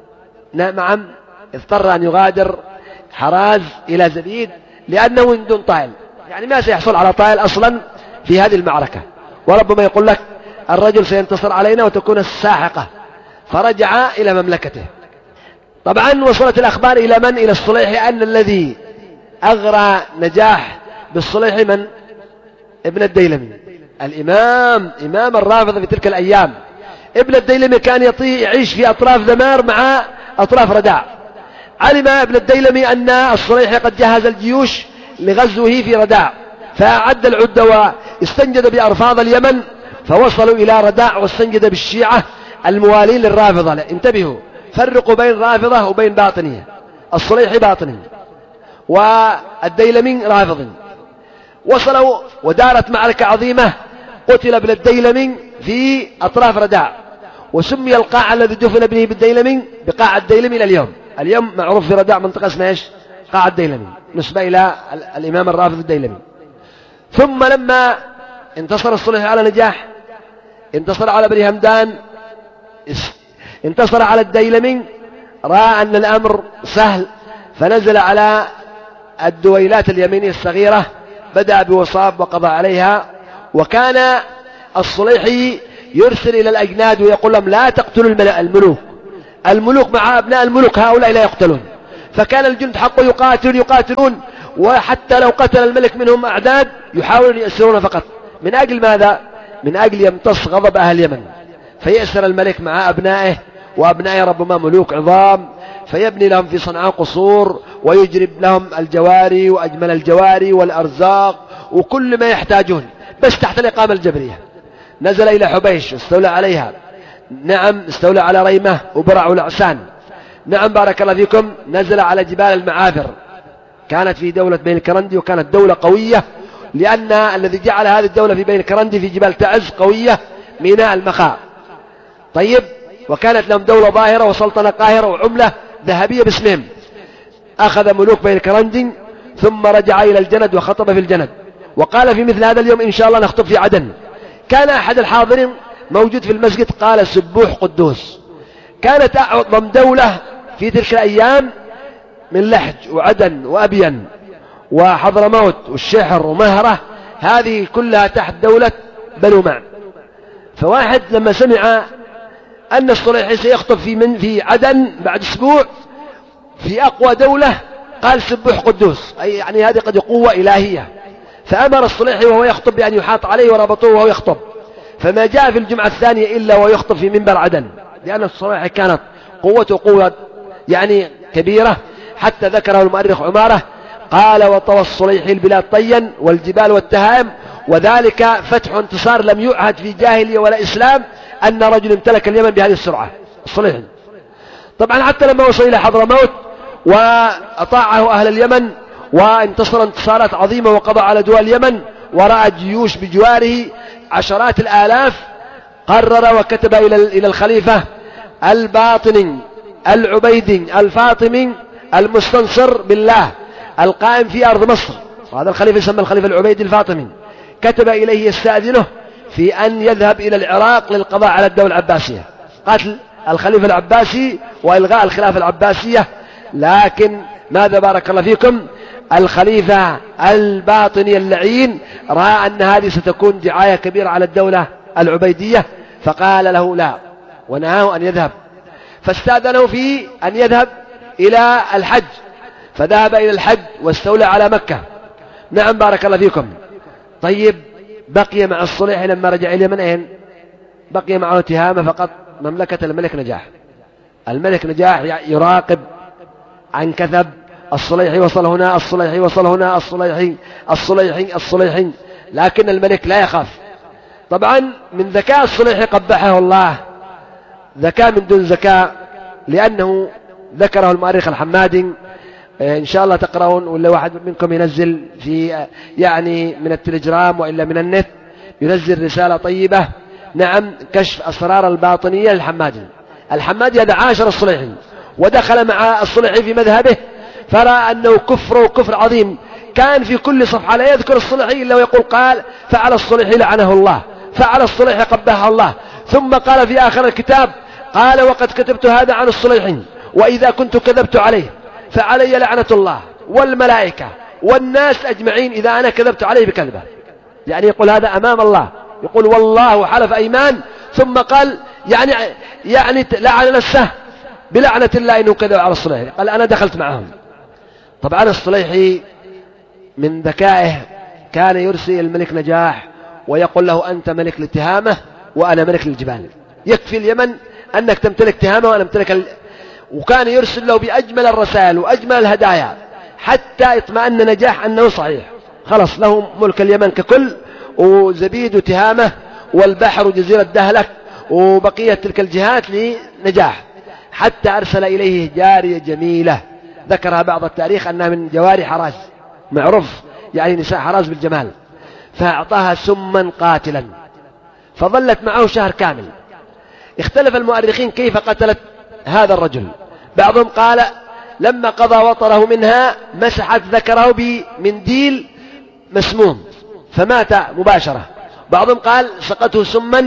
S1: نعم اضطر أن يغادر حراز إلى زبيد، لأنه من دون طائل، يعني ما سيحصل على طائل أصلا في هذه المعركة. وربما يقول لك الرجل سينتصر علينا وتكون الساحقة. فرجع إلى مملكته. طبعا وصلت الأخبار إلى من؟ إلى الصليحي، أن الذي أغرى نجاح بالصليحي من؟ ابن الديلمي، الإمام إمام الرافضة في تلك الأيام. ابن الديلمي كان يطيع يعيش في أطراف ذمار مع أطراف رداع. علم ابن الديلمي أن الصليحي قد جهز الجيوش لغزوه في رداع، فأعد العدة واستنجد بأرفاض اليمن، فوصلوا إلى رداع واستنجد بالشيعة الموالين للرافضة. انتبهوا، فرقوا بين رافضة وبين باطنية. الصليحي باطني والديلمي رافضي. وصلوا ودارت معركة عظيمة، قتل ابن الديلمي في أطراف رداع، وسمي القاع الذي دفن به بالديلمي بقاع الديلمي إلى اليوم. اليوم معروف في رداع منطقة اسمها ايش؟ قاع الديلمي، نسبة إلى الإمام الرافض الديلمي. ثم لما انتصر الصليحي على نجاح، انتصر على بني همدان، انتصر على الديلمي، رأى أن الأمر سهل، فنزل على الدويلات اليمينية الصغيرة، بدأ بوصاب وقضى عليها. وكان الصليحي يرسل إلى الأجناد ويقول لهم لا تقتلوا الملوك، الملوك مع أبناء الملوك هؤلاء لا يقتلون. فكان الجند حقه يقاتلون يقاتلون، وحتى لو قتل الملك منهم أعداد يحاولون يأسرون فقط. من أجل ماذا؟ من أجل يمتص غضب أهل اليمن، فيأسر الملك مع أبنائه، وأبنائه ربما ملوك عظام، فيبني لهم في صنعاء قصور ويجرب لهم الجواري وأجمل الجواري والأرزاق وكل ما يحتاجون، بس تحت الإقامة الجبرية. نزل إلى حبيش واستولى عليها، نعم استولى على ريمة وبرع والعسان، نعم بارك الله فيكم. نزل على جبال المعافر، كانت في دولة بين الكرندي، وكانت دولة قوية، لأن الذي جعل هذه الدولة في بين الكرندي في جبال تعز قوية ميناء المخاء. طيب، وكانت لهم دولة ظاهرة وسلطنة قاهرة وعملة ذهبية باسمهم. أخذ ملوك بين الكرندي ثم رجع إلى الجند وخطب في الجند، وقال في مثل هذا اليوم إن شاء الله نخطب في عدن. كان أحد الحاضرين موجود في المسجد قال سبوح قدوس. كانت أعظم دولة في تلك الأيام من لحج وعدن وأبين وحضرموت والشحر ومهرة، هذه كلها تحت دولة بنو معن. فواحد لما سمع أن الصليحي سيخطب في من في عدن بعد أسبوع في أقوى دولة، قال سبوح قدوس، أي يعني هذه قد قوة إلهية. فأمر الصليحي وهو يخطب بأن يحاط عليه وربطوه وهو يخطب، فما جاء في الجمعة الثانية إلا ويخطب في منبر عدن، لأن الصليحي كانت قوته قوة يعني كبيرة. حتى ذكره المؤرخ عمارة قال وطوى الصليحي البلاد طيا والجبال والتهام، وذلك فتح انتصار لم يعهد في جاهلية ولا إسلام أن رجل امتلك اليمن بهذه السرعة الصليحي. طبعا حتى لما وصل إلى حضرموت وأطاعه أهل اليمن وانتصر انتصارات عظيمة وقضى على دول اليمن ورأى جيوش بجواره عشرات الآلاف، قرر وكتب إلى إلى الخليفة الباطني العبيدي الفاطمي المستنصر بالله القائم في أرض مصر، وهذا الخليفة يسمى الخليفة العبيدي الفاطمي، كتب إليه يستأذنه في أن يذهب إلى العراق للقضاء على الدولة العباسية، قتل الخليفة العباسي وإلغاء الخلافة العباسية. لكن ماذا بارك الله فيكم؟ الخليفة الباطني اللعين رأى أن هذه ستكون دعاية كبيرة على الدولة العبيدية، فقال له لا، ونهاه أن يذهب. فاستأذنه في أن يذهب إلى الحج، فذهب إلى الحج واستولى على مكة. نعم بارك الله فيكم. طيب، بقي مع الصليحي لما رجع إلى اليمن أين؟ بقي معه تهامة فقط، مملكة الملك نجاح. الملك نجاح يراقب عن كثب الصليحي وصل هنا، الصليحي وصل هنا، الصليحي الصليحي الصليحي، لكن الملك لا يخاف. طبعا من ذكاء الصليحي قبحه الله، ذكاء من دون ذكاء، لأنه ذكره المؤرخ الحمادي، إن شاء الله تقرؤون ولا واحد منكم ينزل في يعني من التلجرام وإلا من النت ينزل رسالة طيبة، نعم، كشف أسرار الباطنية للحمادي. الحمادي هذا عاشر الصليحي ودخل مع الصليحي في مذهبه، فرأى أنه كفر وكفر عظيم. كان في كل صفحة لا يذكر الصليحي إلا ويقول قال فعل الصليحي لعنه الله، فعل الصليحي قبحه الله. ثم قال في آخر الكتاب قال وقد كتبت هذا عن الصليحي، وإذا كنت كذبت عليه فعلي لعنة الله والملائكة والناس أجمعين إذا أنا كذبت عليه بكذبة. يعني يقول هذا أمام الله، يقول والله حلف أيمان، ثم قال يعني يعني لعن نفسه بلعنة الله إنه كذب على الصليحي، قال أنا دخلت معهم. طبعا الصليحي من ذكائه كان يرسل الملك نجاح ويقول له أنت ملك لتهامة وأنا ملك للجبال، يكفي اليمن أنك تمتلك تهامة وأنا أمتلك ال... وكان يرسل له بأجمل الرسائل وأجمل الهدايا حتى اطمأن نجاح أنه صحيح، خلص له ملك اليمن ككل، وزبيد وتهامة والبحر وجزيرة دهلك وبقية تلك الجهات لنجاح، حتى أرسل إليه جارية جميلة ذكرها بعض التاريخ أنها من جواري حراز، معروف يعني نساء حراز بالجمال، فأعطاها سما قاتلا فظلت معه شهر كامل. اختلف المؤرخين كيف قتلت هذا الرجل، بعضهم قال لما قضى وطره منها مسحت ذكره بمنديل مسموم فمات مباشرة، بعضهم قال سقته سما.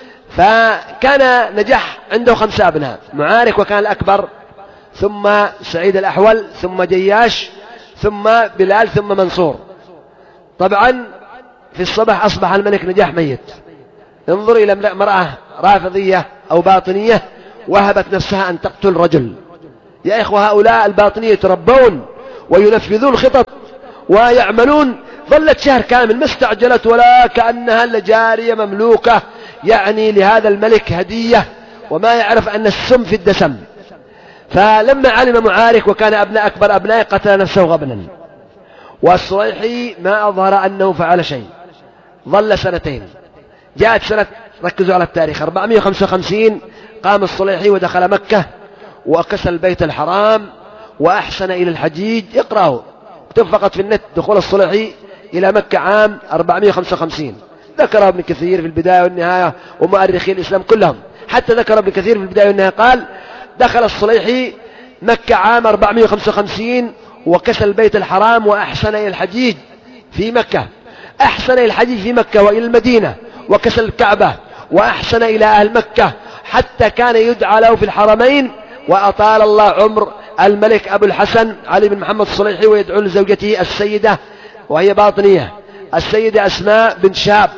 S1: فكان نجاح عنده خمسة أبناء، معارك وكان الأكبر، ثم سعيد الأحول، ثم جياش، ثم بلال، ثم منصور. طبعا في الصباح أصبح الملك نجاح ميت، انظر إلى امرأة رافضية أو باطنية وهبت نفسها أن تقتل رجل. يا إخوة، هؤلاء الباطنية يتربون وينفذون خطط ويعملون. ظلت شهر كامل ما استعجلت، ولا كأنها لجارية مملوكة يعني لهذا الملك هدية، وما يعرف أن السم في الدسم. فلما علم معارك وكان أبناء أكبر أبنائه قتل نفسه غبنا. والصليحي ما أظهر أنه فعل شيء. ظل سنتين. جاءت سنة، ركزوا على التاريخ، أربعمائة وخمسة وخمسين قام الصليحي ودخل مكة وكسى البيت الحرام وأحسن إلى الحجيج. اقرأوا، اكتب فقط في النت دخول الصليحي إلى مكة عام أربعمائة وخمسة وخمسين. ذكر ابن كثير في البداية والنهاية ومؤرخي الإسلام كلهم، حتى ذكر ابن كثير في البداية والنهاية قال دخل الصليحي مكة عام أربعمائة وخمسة وخمسين وكسى البيت الحرام وأحسن إلى الحجيج في مكة. أحسن إلى الحجيج في مكة وإلى المدينة، وكسى الكعبة وأحسن إلى أهل مكة، حتى كان يدعى له في الحرمين. وأطال الله عمر الملك أبو الحسن علي بن محمد الصليحي، ويدعو لزوجته السيدة وهي باطنية السيدة أسماء بنت شاب.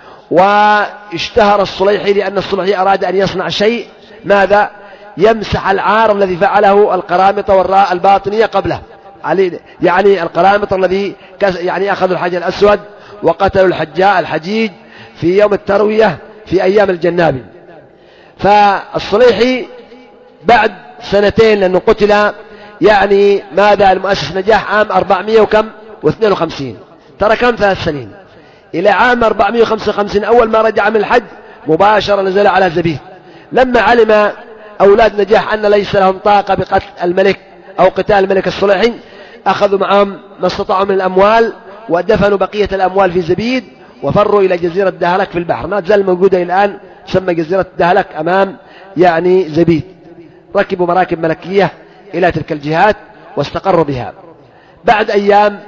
S1: واشتهر الصليحي لأن الصليحي أراد أن يصنع شيء، ماذا؟ يمسح العار الذي فعله القرامطة والراء الباطنية قبله، يعني القرامطة الذي يعني أخذوا الحجر الأسود وقتلوا الحجاء الحجيج في يوم التروية في أيام الجنابي. فالصليحي بعد سنتين، لأنه قتل يعني ماذا المؤسس نجاح عام أربعمائة وكم واثنين وخمسين، ترى كم ثلاث سنين إلى عام أربعمائة وخمسة وخمسين. أول ما رجع من الحج مباشرة نزل على زبيد. لما علم أولاد نجاح أن ليس لهم طاقة بقتل الملك أو قتال الملك الصليحي، أخذوا معهم ما استطاعوا من الأموال ودفنوا بقية الأموال في زبيد وفروا إلى جزيرة دهلك في البحر، ما تزال موجودة الآن، تسمى جزيرة دهلك أمام يعني زبيد. ركبوا مراكب ملكية إلى تلك الجهات واستقروا بها. بعد أيام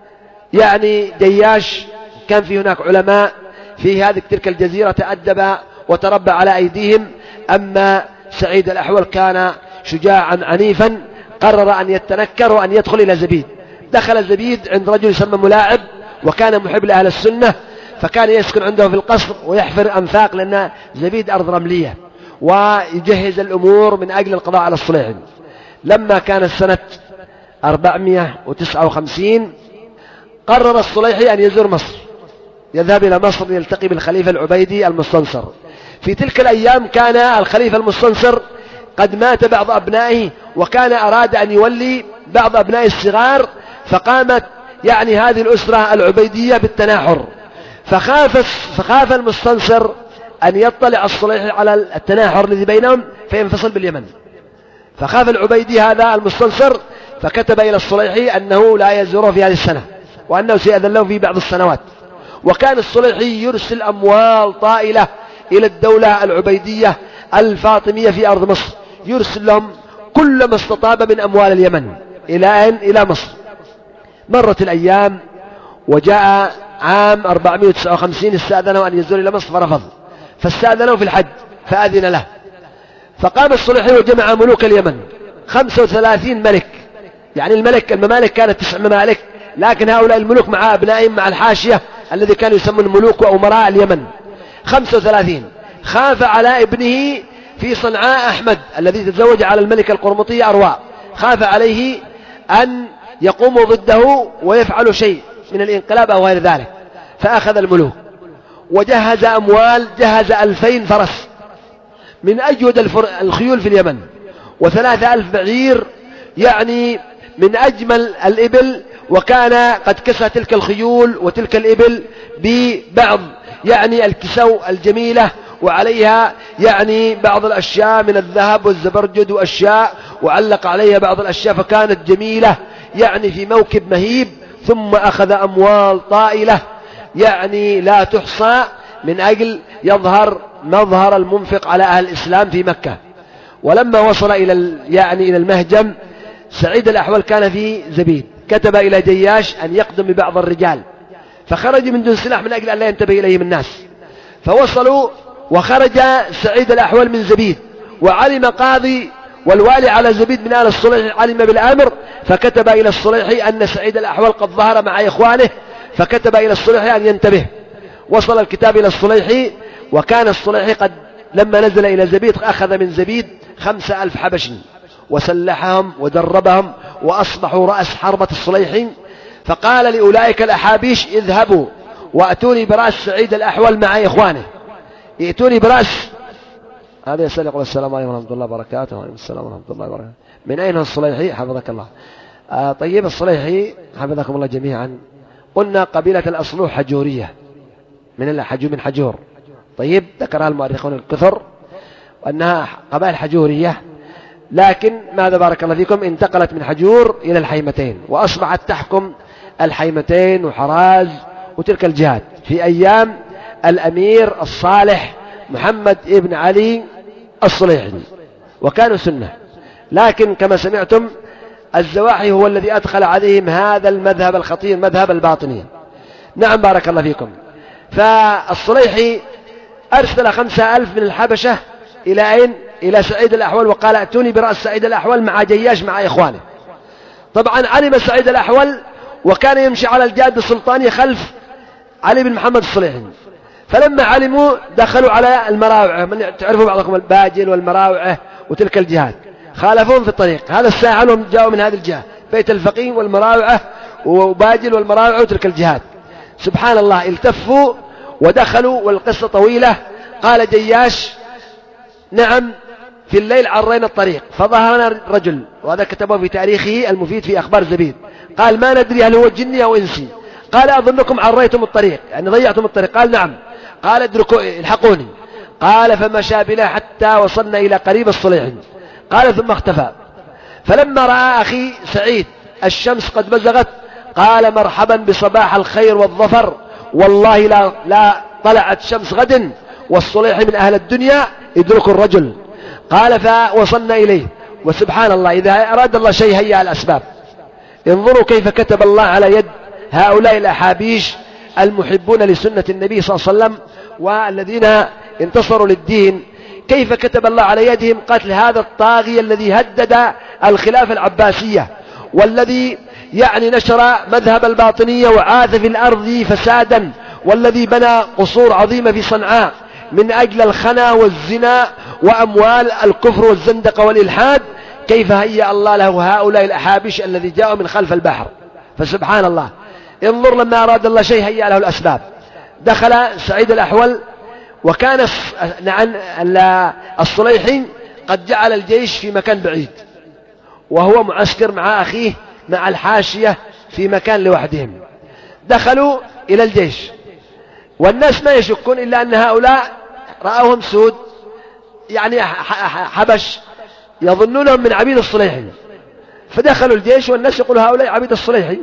S1: يعني دياش كان في هناك علماء في هذه تلك الجزيرة تأدب وتربى على أيديهم. أما سعيد الأحول كان شجاعا عنيفا، قرر أن يتنكر وأن يدخل إلى زبيد. دخل زبيد عند رجل يسمى ملاعب، وكان محب لأهل السنة، فكان يسكن عنده في القصر ويحفر أنفاق، لأن زبيد أرض رملية، ويجهز الأمور من أجل القضاء على الصليحي. لما كانت سنة أربعمائة وتسعة وخمسين قرر الصليحي أن يزور مصر، يذهب إلى مصر يلتقي بالخليفة العبيدي المستنصر. في تلك الأيام كان الخليفة المستنصر قد مات بعض أبنائه، وكان أراد أن يولي بعض أبنائه الصغار، فقامت يعني هذه الأسرة العبيدية بالتناحر. فخاف فخاف المستنصر أن يطلع الصليحي على التناحر الذي بينهم فينفصل باليمن. فخاف العبيدي هذا المستنصر، فكتب إلى الصليحي أنه لا يزوره في هذه السنة، وأنه سيأذن له في بعض السنوات. وكان الصليحي يرسل أموال طائلة إلى الدولة العبيدية الفاطمية في أرض مصر، يرسل لهم كل ما استطاب من أموال اليمن. إلى أين؟ إلى مصر. مرت الأيام وجاء عام أربعمائة وتسعة وخمسين استأذنوا أن يزور إلى مصر فرفض، فاستأذنوا في الحج فأذن له. فقام الصليحي وجمع ملوك اليمن خمسة وثلاثين ملك، يعني الملك الممالك كانت تسع ممالك، لكن هؤلاء الملوك مع أبنائهم مع الحاشية الذي كانوا يسمون ملوك وأمراء اليمن خمسة وثلاثين. خاف على ابنه في صنعاء أحمد الذي تزوج على الملكة القرمطية أرواء، خاف عليه أن يقوموا ضده ويفعلوا شيء من الانقلاب أو غير ذلك، فأخذ الملوك وجهز أموال، جهز ألفين فرس من أجود الخيول في اليمن، وثلاثة ألف بعير يعني من أجمل الإبل، وكان قد كسى تلك الخيول وتلك الإبل ببعض يعني الكسو الجميلة، وعليها يعني بعض الأشياء من الذهب والزبرجد وأشياء، وعلق عليها بعض الأشياء، فكانت جميلة يعني في موكب مهيب. ثم أخذ أموال طائلة يعني لا تحصى من أجل يظهر مظهر المنفق على أهل الإسلام في مكة. ولما وصل إلى يعني إلى المهجم، سعيد الأحول كان في زبيد، كتب إلى جياش أن يقدم ببعض الرجال، فخرج من دون سلاح من أجل أن لا ينتبه إليهم الناس. فوصلوا وخرج سعيد الأحول من زبيد، وعلم قاضي والوالي على زبيد من آل الصليحي علم بالأمر، فكتب إلى الصليحي أن سعيد الأحول قد ظهر مع إخوانه، فكتب إلى الصليحي أن ينتبه. وصل الكتاب إلى الصليحي وكان الصليحي قد لما نزل إلى زبيد أخذ من زبيد خمسة ألف حبشي وسلحهم ودربهم وأصبحوا رأس حربة الصليحي. فقال لأولئك الأحابيش اذهبوا وأتوني برأس سعيد الأحول مع إخوانه، ائتوني برأس هذا يسأل يقول السلام عليكم ورحمة الله وبركاته. وعليكم السلام ورحمة الله وبركاته. من أين الصليحي؟ حفظك الله. آه طيب الصليحي حفظكم الله جميعا، قلنا قبيلة الأصلوح حجورية من الحجور من حجور. طيب ذكرها المؤرخون الكثر وأنها قبائل حجورية، لكن ماذا بارك الله فيكم انتقلت من حجور إلى الحيمتين وأصبحت تحكم الحيمتين وحراز وتلك الجهات في أيام الأمير الصالح محمد ابن علي الصليحي، وكانوا سنة. لكن كما سمعتم الزواحي هو الذي أدخل عليهم هذا المذهب الخطير، مذهب الباطنية. نعم بارك الله فيكم. فالصليحي أرسل خمسة ألف من الحبشة إلى أين؟ إلى سعيد الأحول، وقال ائتوني برأس سعيد الأحول مع جياش مع إخوانه. طبعا علم سعيد الأحول وكان يمشي على الجادة السلطانية خلف علي بن محمد الصليحي، فلما علموا دخلوا على المراوعة، من تعرفوا بعضكم الباجل والمراوعة وتلك الجهات، خالفوهم في الطريق. هذا الساعة عنهم جاءوا من هذه الجهة، بيت الفقيه والمراوعة وباجل والمراوعة وتلك الجهات. سبحان الله التفوا ودخلوا، والقصة طويلة. قال جياش نعم في الليل عرينا الطريق فظهرنا رجل، وهذا كتبه في تاريخه المفيد في أخبار زبيد، قال ما ندري هل هو جني أو إنسي. قال أظنكم عريتم الطريق يعني ضيعتم الطريق. قال نعم. قال ادركوا الحقوني. قال فمشى بنا حتى وصلنا إلى قريب الصليحي. قال ثم اختفى. فلما رأى أخي سعيد الشمس قد بزغت قال مرحبا بصباح الخير والظفر، والله لا, لا طلعت شمس غد والصليحي من أهل الدنيا ادركوا الرجل. قال فوصلنا إليه. وسبحان الله إذا أراد الله شيء هيأ الأسباب. انظروا كيف كتب الله على يد هؤلاء الأحابيش المحبون لسنة النبي صلى الله عليه وسلم والذين انتصروا للدين، كيف كتب الله على يدهم قتل هذا الطاغية الذي هدد الخلافة العباسية، والذي يعني نشر مذهب الباطنية وعاث في الأرض فسادا، والذي بنى قصور عظيمة في صنعاء من أجل الخنا والزنا وأموال الكفر والزندقة والإلحاد. كيف هيأ الله له هؤلاء الأحابيش الذي جاءوا من خلف البحر. فسبحان الله انظر لما أراد الله شيء هيأ له الأسباب. دخل سعيد الأحول وكان الصليحي قد جعل الجيش في مكان بعيد، وهو معسكر مع أخيه مع الحاشية في مكان لوحدهم. دخلوا إلى الجيش والناس ما يشكون إلا أن هؤلاء رأوهم سود يعني حبش يظنونهم من عبيد الصليحي، فدخلوا الجيش والناس يقولوا هؤلاء عبيد الصليحي.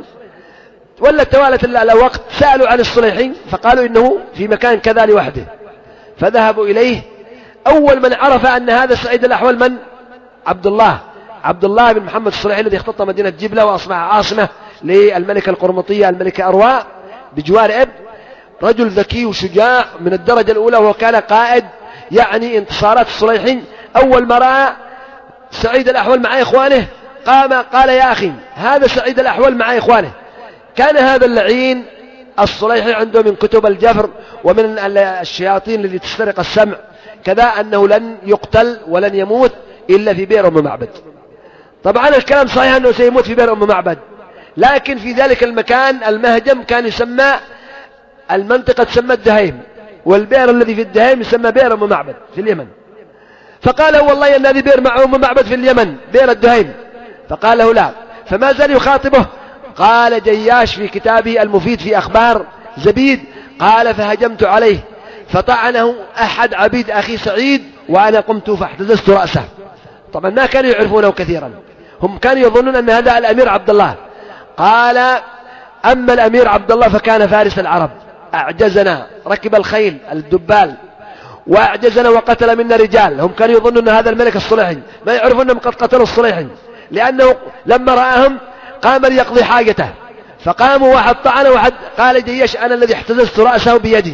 S1: ولا توالت إلا وقت سألوا عن الصليحي فقالوا إنه في مكان كذا لوحده، فذهبوا إليه. أول من عرف أن هذا سعيد الأحول من؟ عبد الله عبد الله بن محمد الصليحي الذي اختطى مدينة جبلة وأصبح عاصمة للملكة القرمطية الملكة أرواء بجوار إب. رجل ذكي وشجاع من الدرجة الأولى، وكان قائد يعني انتصارات الصليحي. أول ما رأى سعيد الأحول مع إخوانه قام قال يا أخي هذا سعيد الأحول مع إخوانه. كان هذا اللعين الصليحي عنده من كتب الجفر ومن الشياطين التي تسترق السمع كذا أنه لن يقتل ولن يموت إلا في بئر أم معبد. طبعا الكلام صحيح أنه سيموت في بئر أم معبد، لكن في ذلك المكان المهجم كان يسمى المنطقة تسمى الدهيم، والبئر الذي في الدهيم يسمى بئر أم معبد في اليمن. فقال والله أن هذه بئر مع أم معبد في اليمن بئر الدهيم. فقال له لا، فما زال يخاطبه. قال جياش في كتابه المفيد في أخبار زبيد قال فهجمت عليه فطعنه أحد عبيد أخي سعيد وأنا قمت فاحتززت رأسه. طبعا ما كانوا يعرفونه كثيرا، هم كانوا يظنون أن هذا الأمير عبد الله. قال أما الأمير عبد الله فكان فارس العرب، أعجزنا، ركب الخيل الدبال وأعجزنا وقتل منا رجال. هم كانوا يظنون أن هذا الملك الصليحي، ما يعرفون أنهم قد قتلوا الصليحي، لأنه لما رآهم قام ليقضي حاجته. فقاموا واحد طعن واحد قال جيش أنا الذي احتززت رأسه بيدي.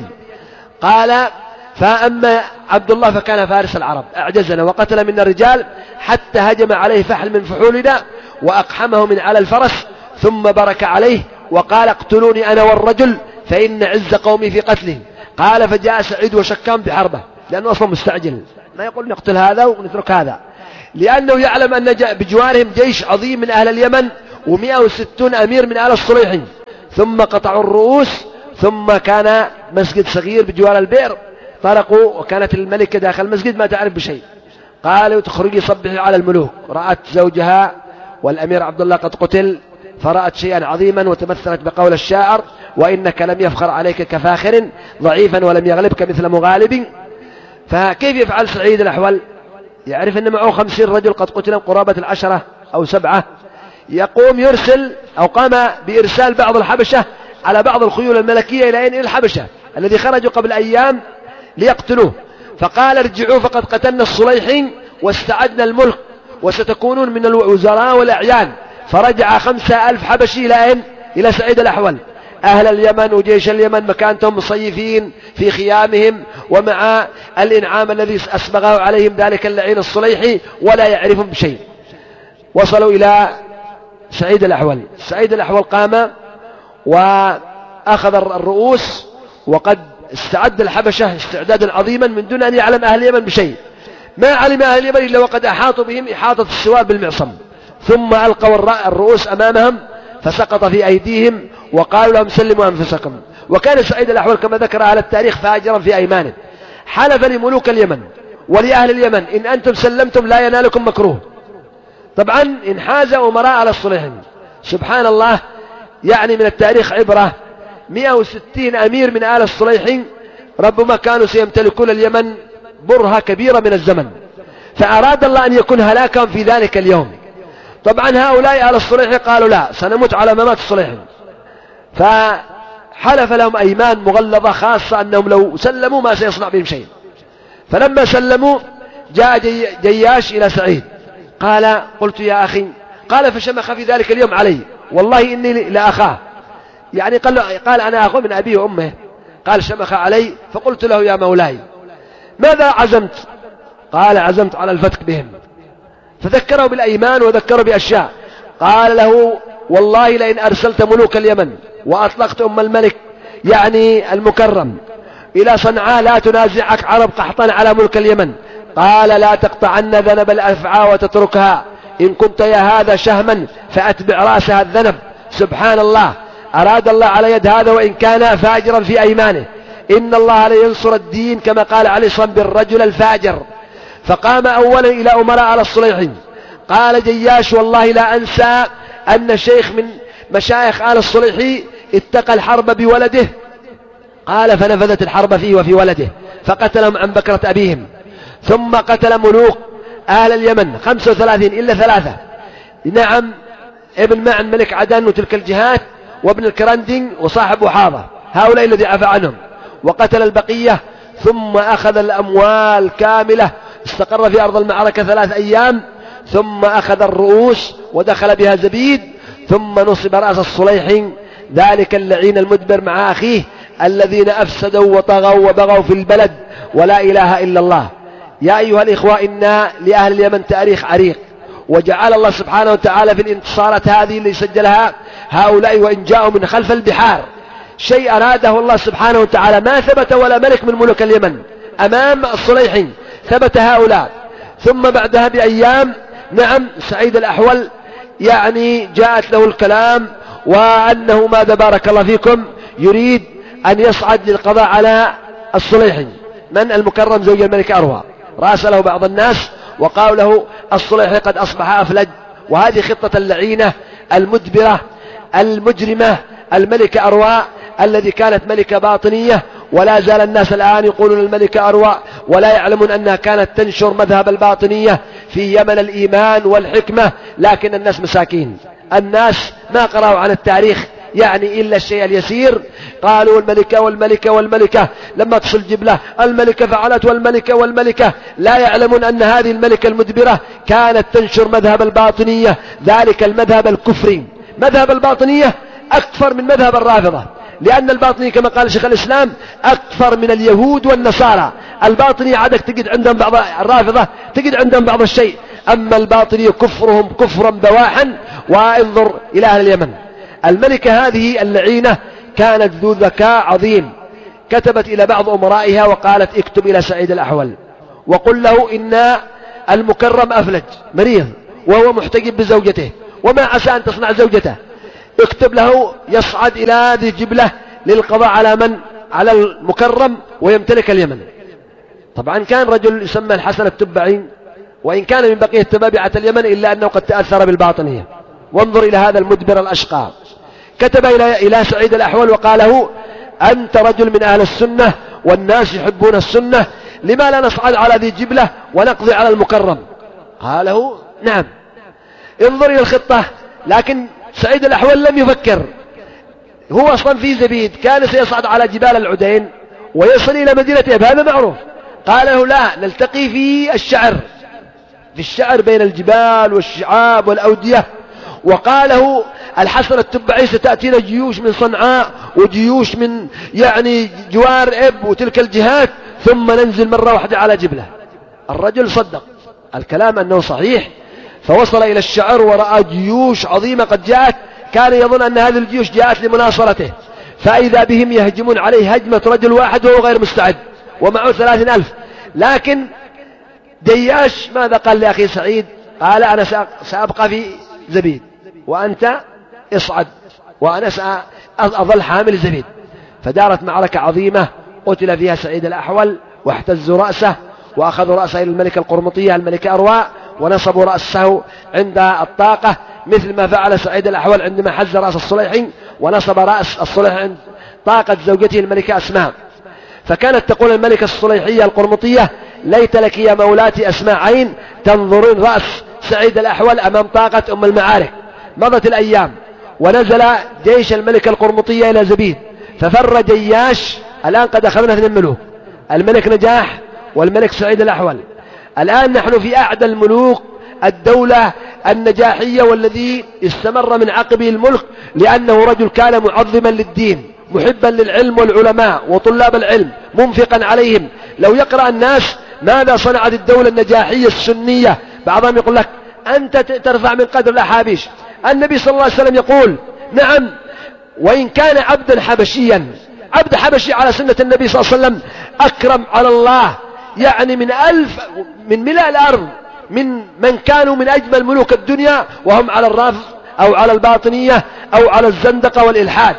S1: قال فأما عبد الله فكان فارس العرب، أعجزنا وقتل منا الرجال حتى هجم عليه فحل من فحولنا وأقحمه من على الفرس ثم برك عليه وقال اقتلوني أنا والرجل فإن عز قومي في قتله. قال فجاء سعيد وشكام بحربه، لأنه أصلا مستعجل، ما يقول نقتل هذا ونترك هذا، لأنه يعلم أن بجوارهم جيش عظيم من أهل اليمن ومئة وستون أمير من آل الصليح، ثم قطعوا الرؤوس، ثم كان مسجد صغير بجوار البئر، طرقوا وكانت الملكة داخل المسجد ما تعرف بشيء، قالوا تخرجي صبحي على الملوك. رأت زوجها والأمير عبد الله قد قتل، فرأت شيئا عظيما وتمثلت بقول الشاعر: وإنك لم يفخر عليك كفاخر ضعيفا ولم يغلبك مثل مغالب. فكيف يفعل سعيد الأحول؟ يعرف أن معه خمسين رجل قد قتل قرابة العشرة أو سبعة، يقوم يرسل أو قام بإرسال بعض الحبشة على بعض الخيول الملكية إلى إلى الحبشة الذي خرجوا قبل أيام ليقتلوه، فقال: ارجعوا فقد قتلنا الصليحين واستعدنا الملك وستكونون من الوزراء والأعيان. فرجع خمسة ألف حبشي إلى إن؟ إلى سعيد الأحول. أهل اليمن وجيش اليمن مكانتهم مصيفين في خيامهم ومع الإنعام الذي أسبغه عليهم ذلك اللعين الصليحي ولا يعرفون بشيء. وصلوا إلى سعيد الأحول. سعيد الأحول قام وأخذ الرؤوس، وقد استعد الحبشة استعدادا عظيما من دون أن يعلم أهل اليمن بشيء. ما علم أهل اليمن إلا وقد أحاطوا بهم إحاطة السوار بالمعصم، ثم ألقوا الرؤوس أمامهم فسقط في أيديهم وقالوا لهم: سلموا أنفسكم. وكان سعيد الأحول كما ذكر أهل التاريخ فاجرا في أيمانه، حلف لملوك اليمن ولأهل اليمن: إن أنتم سلمتم لا ينالكم مكروه. طبعا انحاز أمراء على الصليحين. سبحان الله، يعني من التاريخ عبرة. مئة وستين أمير من آل الصليحين ربما كانوا سيمتلكون اليمن برهة كبيرة من الزمن، فأراد الله أن يكون هلاكهم في ذلك اليوم. طبعا هؤلاء آل الصليح قالوا: لا، سنموت على ممات الصليحين. فحلف لهم أيمان مغلظة خاصة أنهم لو سلموا ما سيصنع بهم شيء. فلما سلموا جاء جي جياش إلى سعيد، قال: قلت يا أخي. قال فشمخ في ذلك اليوم علي: والله إني لأخاه، يعني قال, قال أنا أخو من أبيه وأمه. قال: شمخ علي. فقلت له: يا مولاي ماذا عزمت؟ قال: عزمت على الفتك بهم. فذكره بالأيمان وذكره بأشياء. قال له: والله لئن أرسلت ملوك اليمن وأطلقت أم الملك يعني المكرم إلى صنعاء لا تنازعك عرب قحطان على ملك اليمن. قال: لا تقطعن ذنب الأفعى وتتركها، إن كنت يا هذا شهما فأتبع رأسها الذنب. سبحان الله، أراد الله على يد هذا وإن كان فاجرا في أيمانه. إن الله لينصر الدين كما قال عليه الصلاة والسلام: بالرجل الفاجر. فقام أولا إلى أمراء على الصليحين. قال جياش: والله لا أنسى أن شيخ من مشايخ آل الصليحي اتقى الحرب بولده. قال: فنفذت الحرب فيه وفي ولده، فقتلهم عن بكرة أبيهم. ثم قتل ملوك أهل اليمن خمسة وثلاثين إلا ثلاثة، نعم، ابن معن ملك عدن وتلك الجهات، وابن الكرندين وصاحب وحاضة، هؤلاء الذي عفى عنهم، وقتل البقية. ثم أخذ الأموال كاملة، استقر في أرض المعركة ثلاث أيام، ثم أخذ الرؤوس ودخل بها زبيد، ثم نصب رأس الصليحين ذلك اللعين المدبر مع أخيه الذين أفسدوا وطغوا وبغوا في البلد، ولا إله إلا الله. يا أيها الإخوة، إن لأهل اليمن تاريخ عريق، وجعل الله سبحانه وتعالى في الانتصارات هذه اللي سجلها هؤلاء وإن جاءوا من خلف البحار شيء أراده الله سبحانه وتعالى ما ثبت ولا ملك من ملوك اليمن أمام الصليحين، ثبت هؤلاء. ثم بعدها بأيام، نعم، سعيد الأحول يعني جاءت له الكلام وأنه ماذا بارك الله فيكم يريد أن يصعد للقضاء على الصليحين. من؟ المكرم زوج الملك أروى. راسله بعض الناس وقالوا له: الصليحي قد أصبح أفلج، وهذه خطة اللعينة المدبرة المجرمة الملكة أروى الذي كانت ملكة باطنية، ولا زال الناس الآن يقولون الملكة أروى ولا يعلمون أنها كانت تنشر مذهب الباطنية في يمن الإيمان والحكمة. لكن الناس مساكين، الناس ما قرأوا عن التاريخ يعني إلا الشيء اليسير. قالوا الملكة والملكة والملكة، لما تصل جبلة الملكة فعلت والملكة والملكة، لا يعلمون أن هذه الملكة المدبرة كانت تنشر مذهب الباطنية، ذلك المذهب الكفري. مذهب الباطنية أكثر من مذهب الرافضة، لأن الباطنية كما قال شيخ الإسلام أكثر من اليهود والنصارى. الباطنية عادك تجد عندهم بعض، الرافضة تجد عندهم بعض الشيء، أما الباطنية كفرهم كفرا بواحا. وانظر إلى أهل اليمن، الملكة هذه اللعينة كانت ذو ذكاء عظيم، كتبت إلى بعض أمرائها وقالت اكتب إلى سعيد الأحول وقل له إن المكرم أفلج مريض وهو محتجب بزوجته وما عسى أن تصنع زوجته، اكتب له يصعد إلى ذي جبلة للقضاء على من؟ على المكرم ويمتلك اليمن. طبعا كان رجل يسمى الحسن التبعي، وإن كان من بقية تبابعة اليمن إلا أنه قد تأثر بالباطنية. وانظر إلى هذا المدبر الأشقى، كتب إلى إلى سعيد الأحول وقاله أنت رجل من أهل السنة والناس يحبون السنة، لما لا نصعد على ذي جبلة ونقضي على المكرم؟ قاله نعم. انظر إلى الخطة، لكن سعيد الأحول لم يفكر، هو أصلا في زبيد كان سيصعد على جبال العدين ويصل إلى مدينة إب، هذا معروف. قال له لا، نلتقي في الشعر، في الشعر بين الجبال والشعاب والأودية. وقاله الحسن التبعي ستأتينا جيوش من صنعاء وجيوش من يعني جوار إب وتلك الجهات، ثم ننزل مرة واحدة على جبلة. الرجل صدق الكلام أنه صحيح، فوصل إلى الشعر ورأى جيوش عظيمة قد جاءت، كان يظن أن هذه الجيوش جاءت لمناصرته، فإذا بهم يهجمون عليه هجمة رجل واحد وهو غير مستعد ومعه ثلاثين ألف. لكن دياش ماذا قال لأخي سعيد؟ قال أنا سأبقى في زبيد وأنت اصعد وأنا سأظل حامل زبيد. فدارت معركة عظيمة قتل فيها سعيد الأحول واحتزوا رأسه وأخذوا رأسه إلى الملكة القرمطية الملكة أرواء ونصبوا رأسه عند الطاقة، مثل ما فعل سعيد الأحول عندما حز رأس الصليحي ونصب رأس الصليح عند طاقة زوجته الملكة أسماء. فكانت تقول الملكة الصليحية القرمطية ليت لك يا مولاتي أسماء عين تنظرين رأس سعيد الأحول أمام طاقة أم المعارك. مضت الأيام ونزل جيش الملكة القرمطية إلى زبيد، ففر جياش. الآن قد أخذنا اثنين ملوك، الملك نجاح والملك سعيد الأحول. الآن نحن في أعدى الملوك الدولة النجاحية، والذي استمر من عقبه الملك لأنه رجل كان معظما للدين محبا للعلم والعلماء وطلاب العلم منفقا عليهم. لو يقرأ الناس ماذا صنعت الدولة النجاحية السنية، بعضهم يقول لك أنت ترفع من قدر الأحابيش. النبي صلى الله عليه وسلم يقول نعم، وإن كان عبدا حبشيا، عبد حبشي على سنة النبي صلى الله عليه وسلم أكرم على الله يعني من ألف من ملء الأرض من من كانوا من أجمل ملوك الدنيا وهم على الرافض أو على الباطنية أو على الزندقة والإلحاد.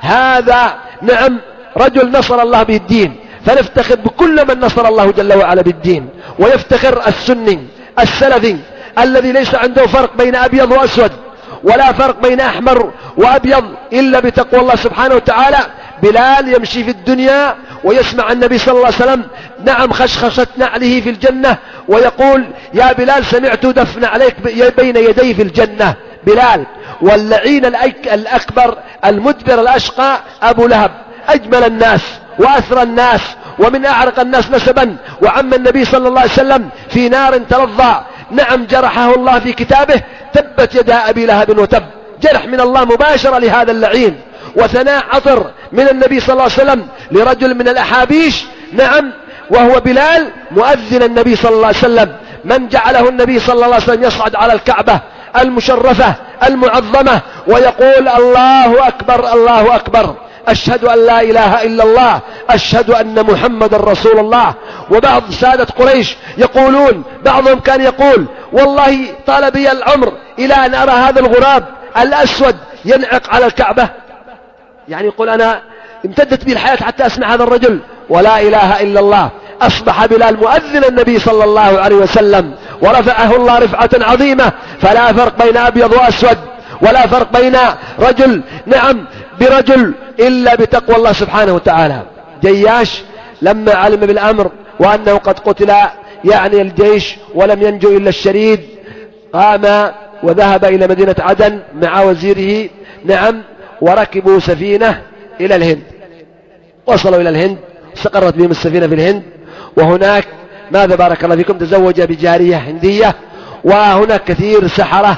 S1: هذا نعم رجل نصر الله به الدين، فنفتخر بكل من نصر الله جل وعلا بالدين، ويفتخر السني السلفي الذي ليس عنده فرق بين أبيض وأسود ولا فرق بين أحمر وأبيض إلا بتقوى الله سبحانه وتعالى. بلال يمشي في الدنيا ويسمع النبي صلى الله عليه وسلم نعم خشخشة نعله في الجنة، ويقول يا بلال سمعت دفن عليك بين يدي في الجنة بلال. واللعين الأكبر المدبر الأشقى أبو لهب، أجمل الناس وأثرى الناس ومن أعرق الناس نسبا، وعم النبي صلى الله عليه وسلم في نار تلظى. نعم جرحه الله في كتابه تبت يدا أبي لهب وتب، جرح من الله مباشرة لهذا اللعين، وثناء عطر من النبي صلى الله عليه وسلم لرجل من الأحابيش نعم وهو بلال مؤذن النبي صلى الله عليه وسلم، من جعله النبي صلى الله عليه وسلم يصعد على الكعبة المشرفة المعظمة ويقول الله أكبر الله أكبر، أشهد أن لا إله إلا الله، أشهد أن محمد رسول الله. وبعض سادة قريش يقولون، بعضهم كان يقول والله طال بي العمر إلى أن أرى هذا الغراب الأسود ينعق على الكعبة، يعني يقول أنا امتدت بي الحياة حتى أسمع هذا الرجل ولا إله إلا الله. أصبح بلال مؤذن النبي صلى الله عليه وسلم ورفعه الله رفعة عظيمة، فلا فرق بين أبيض وأسود ولا فرق بين رجل نعم برجل إلا بتقوى الله سبحانه وتعالى. جياش لما علم بالأمر وأنه قد قتل يعني الجيش ولم ينجو إلا الشريد، قام وذهب إلى مدينة عدن مع وزيره نعم، وركبوا سفينة إلى الهند. وصلوا إلى الهند، استقرت بهم السفينة في الهند، وهناك ماذا بارك الله فيكم تزوج بجارية هندية، وهناك كثير سحرة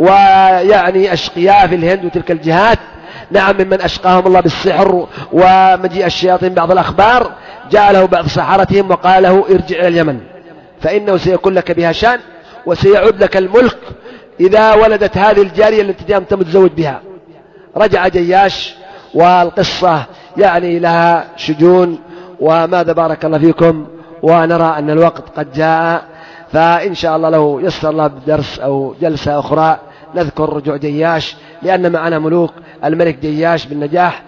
S1: ويعني أشقياء في الهند وتلك الجهات نعم، ممن أشقاهم الله بالسحر ومجيء الشياطين. بعض الأخبار جاء له بعض سحرتهم وقال له ارجع إلى اليمن فإنه سيكون لك بها شان وسيعود لك الملك إذا ولدت هذه الجارية التي أنت متزوج بها. رجع جياش والقصة يعني لها شجون وماذا بارك الله فيكم. ونرى أن الوقت قد جاء، فإن شاء الله لو يسر الله بدرس أو جلسة أخرى نذكر رجوع دياش، لأن معنا ملوك الملك دياش بالنجاح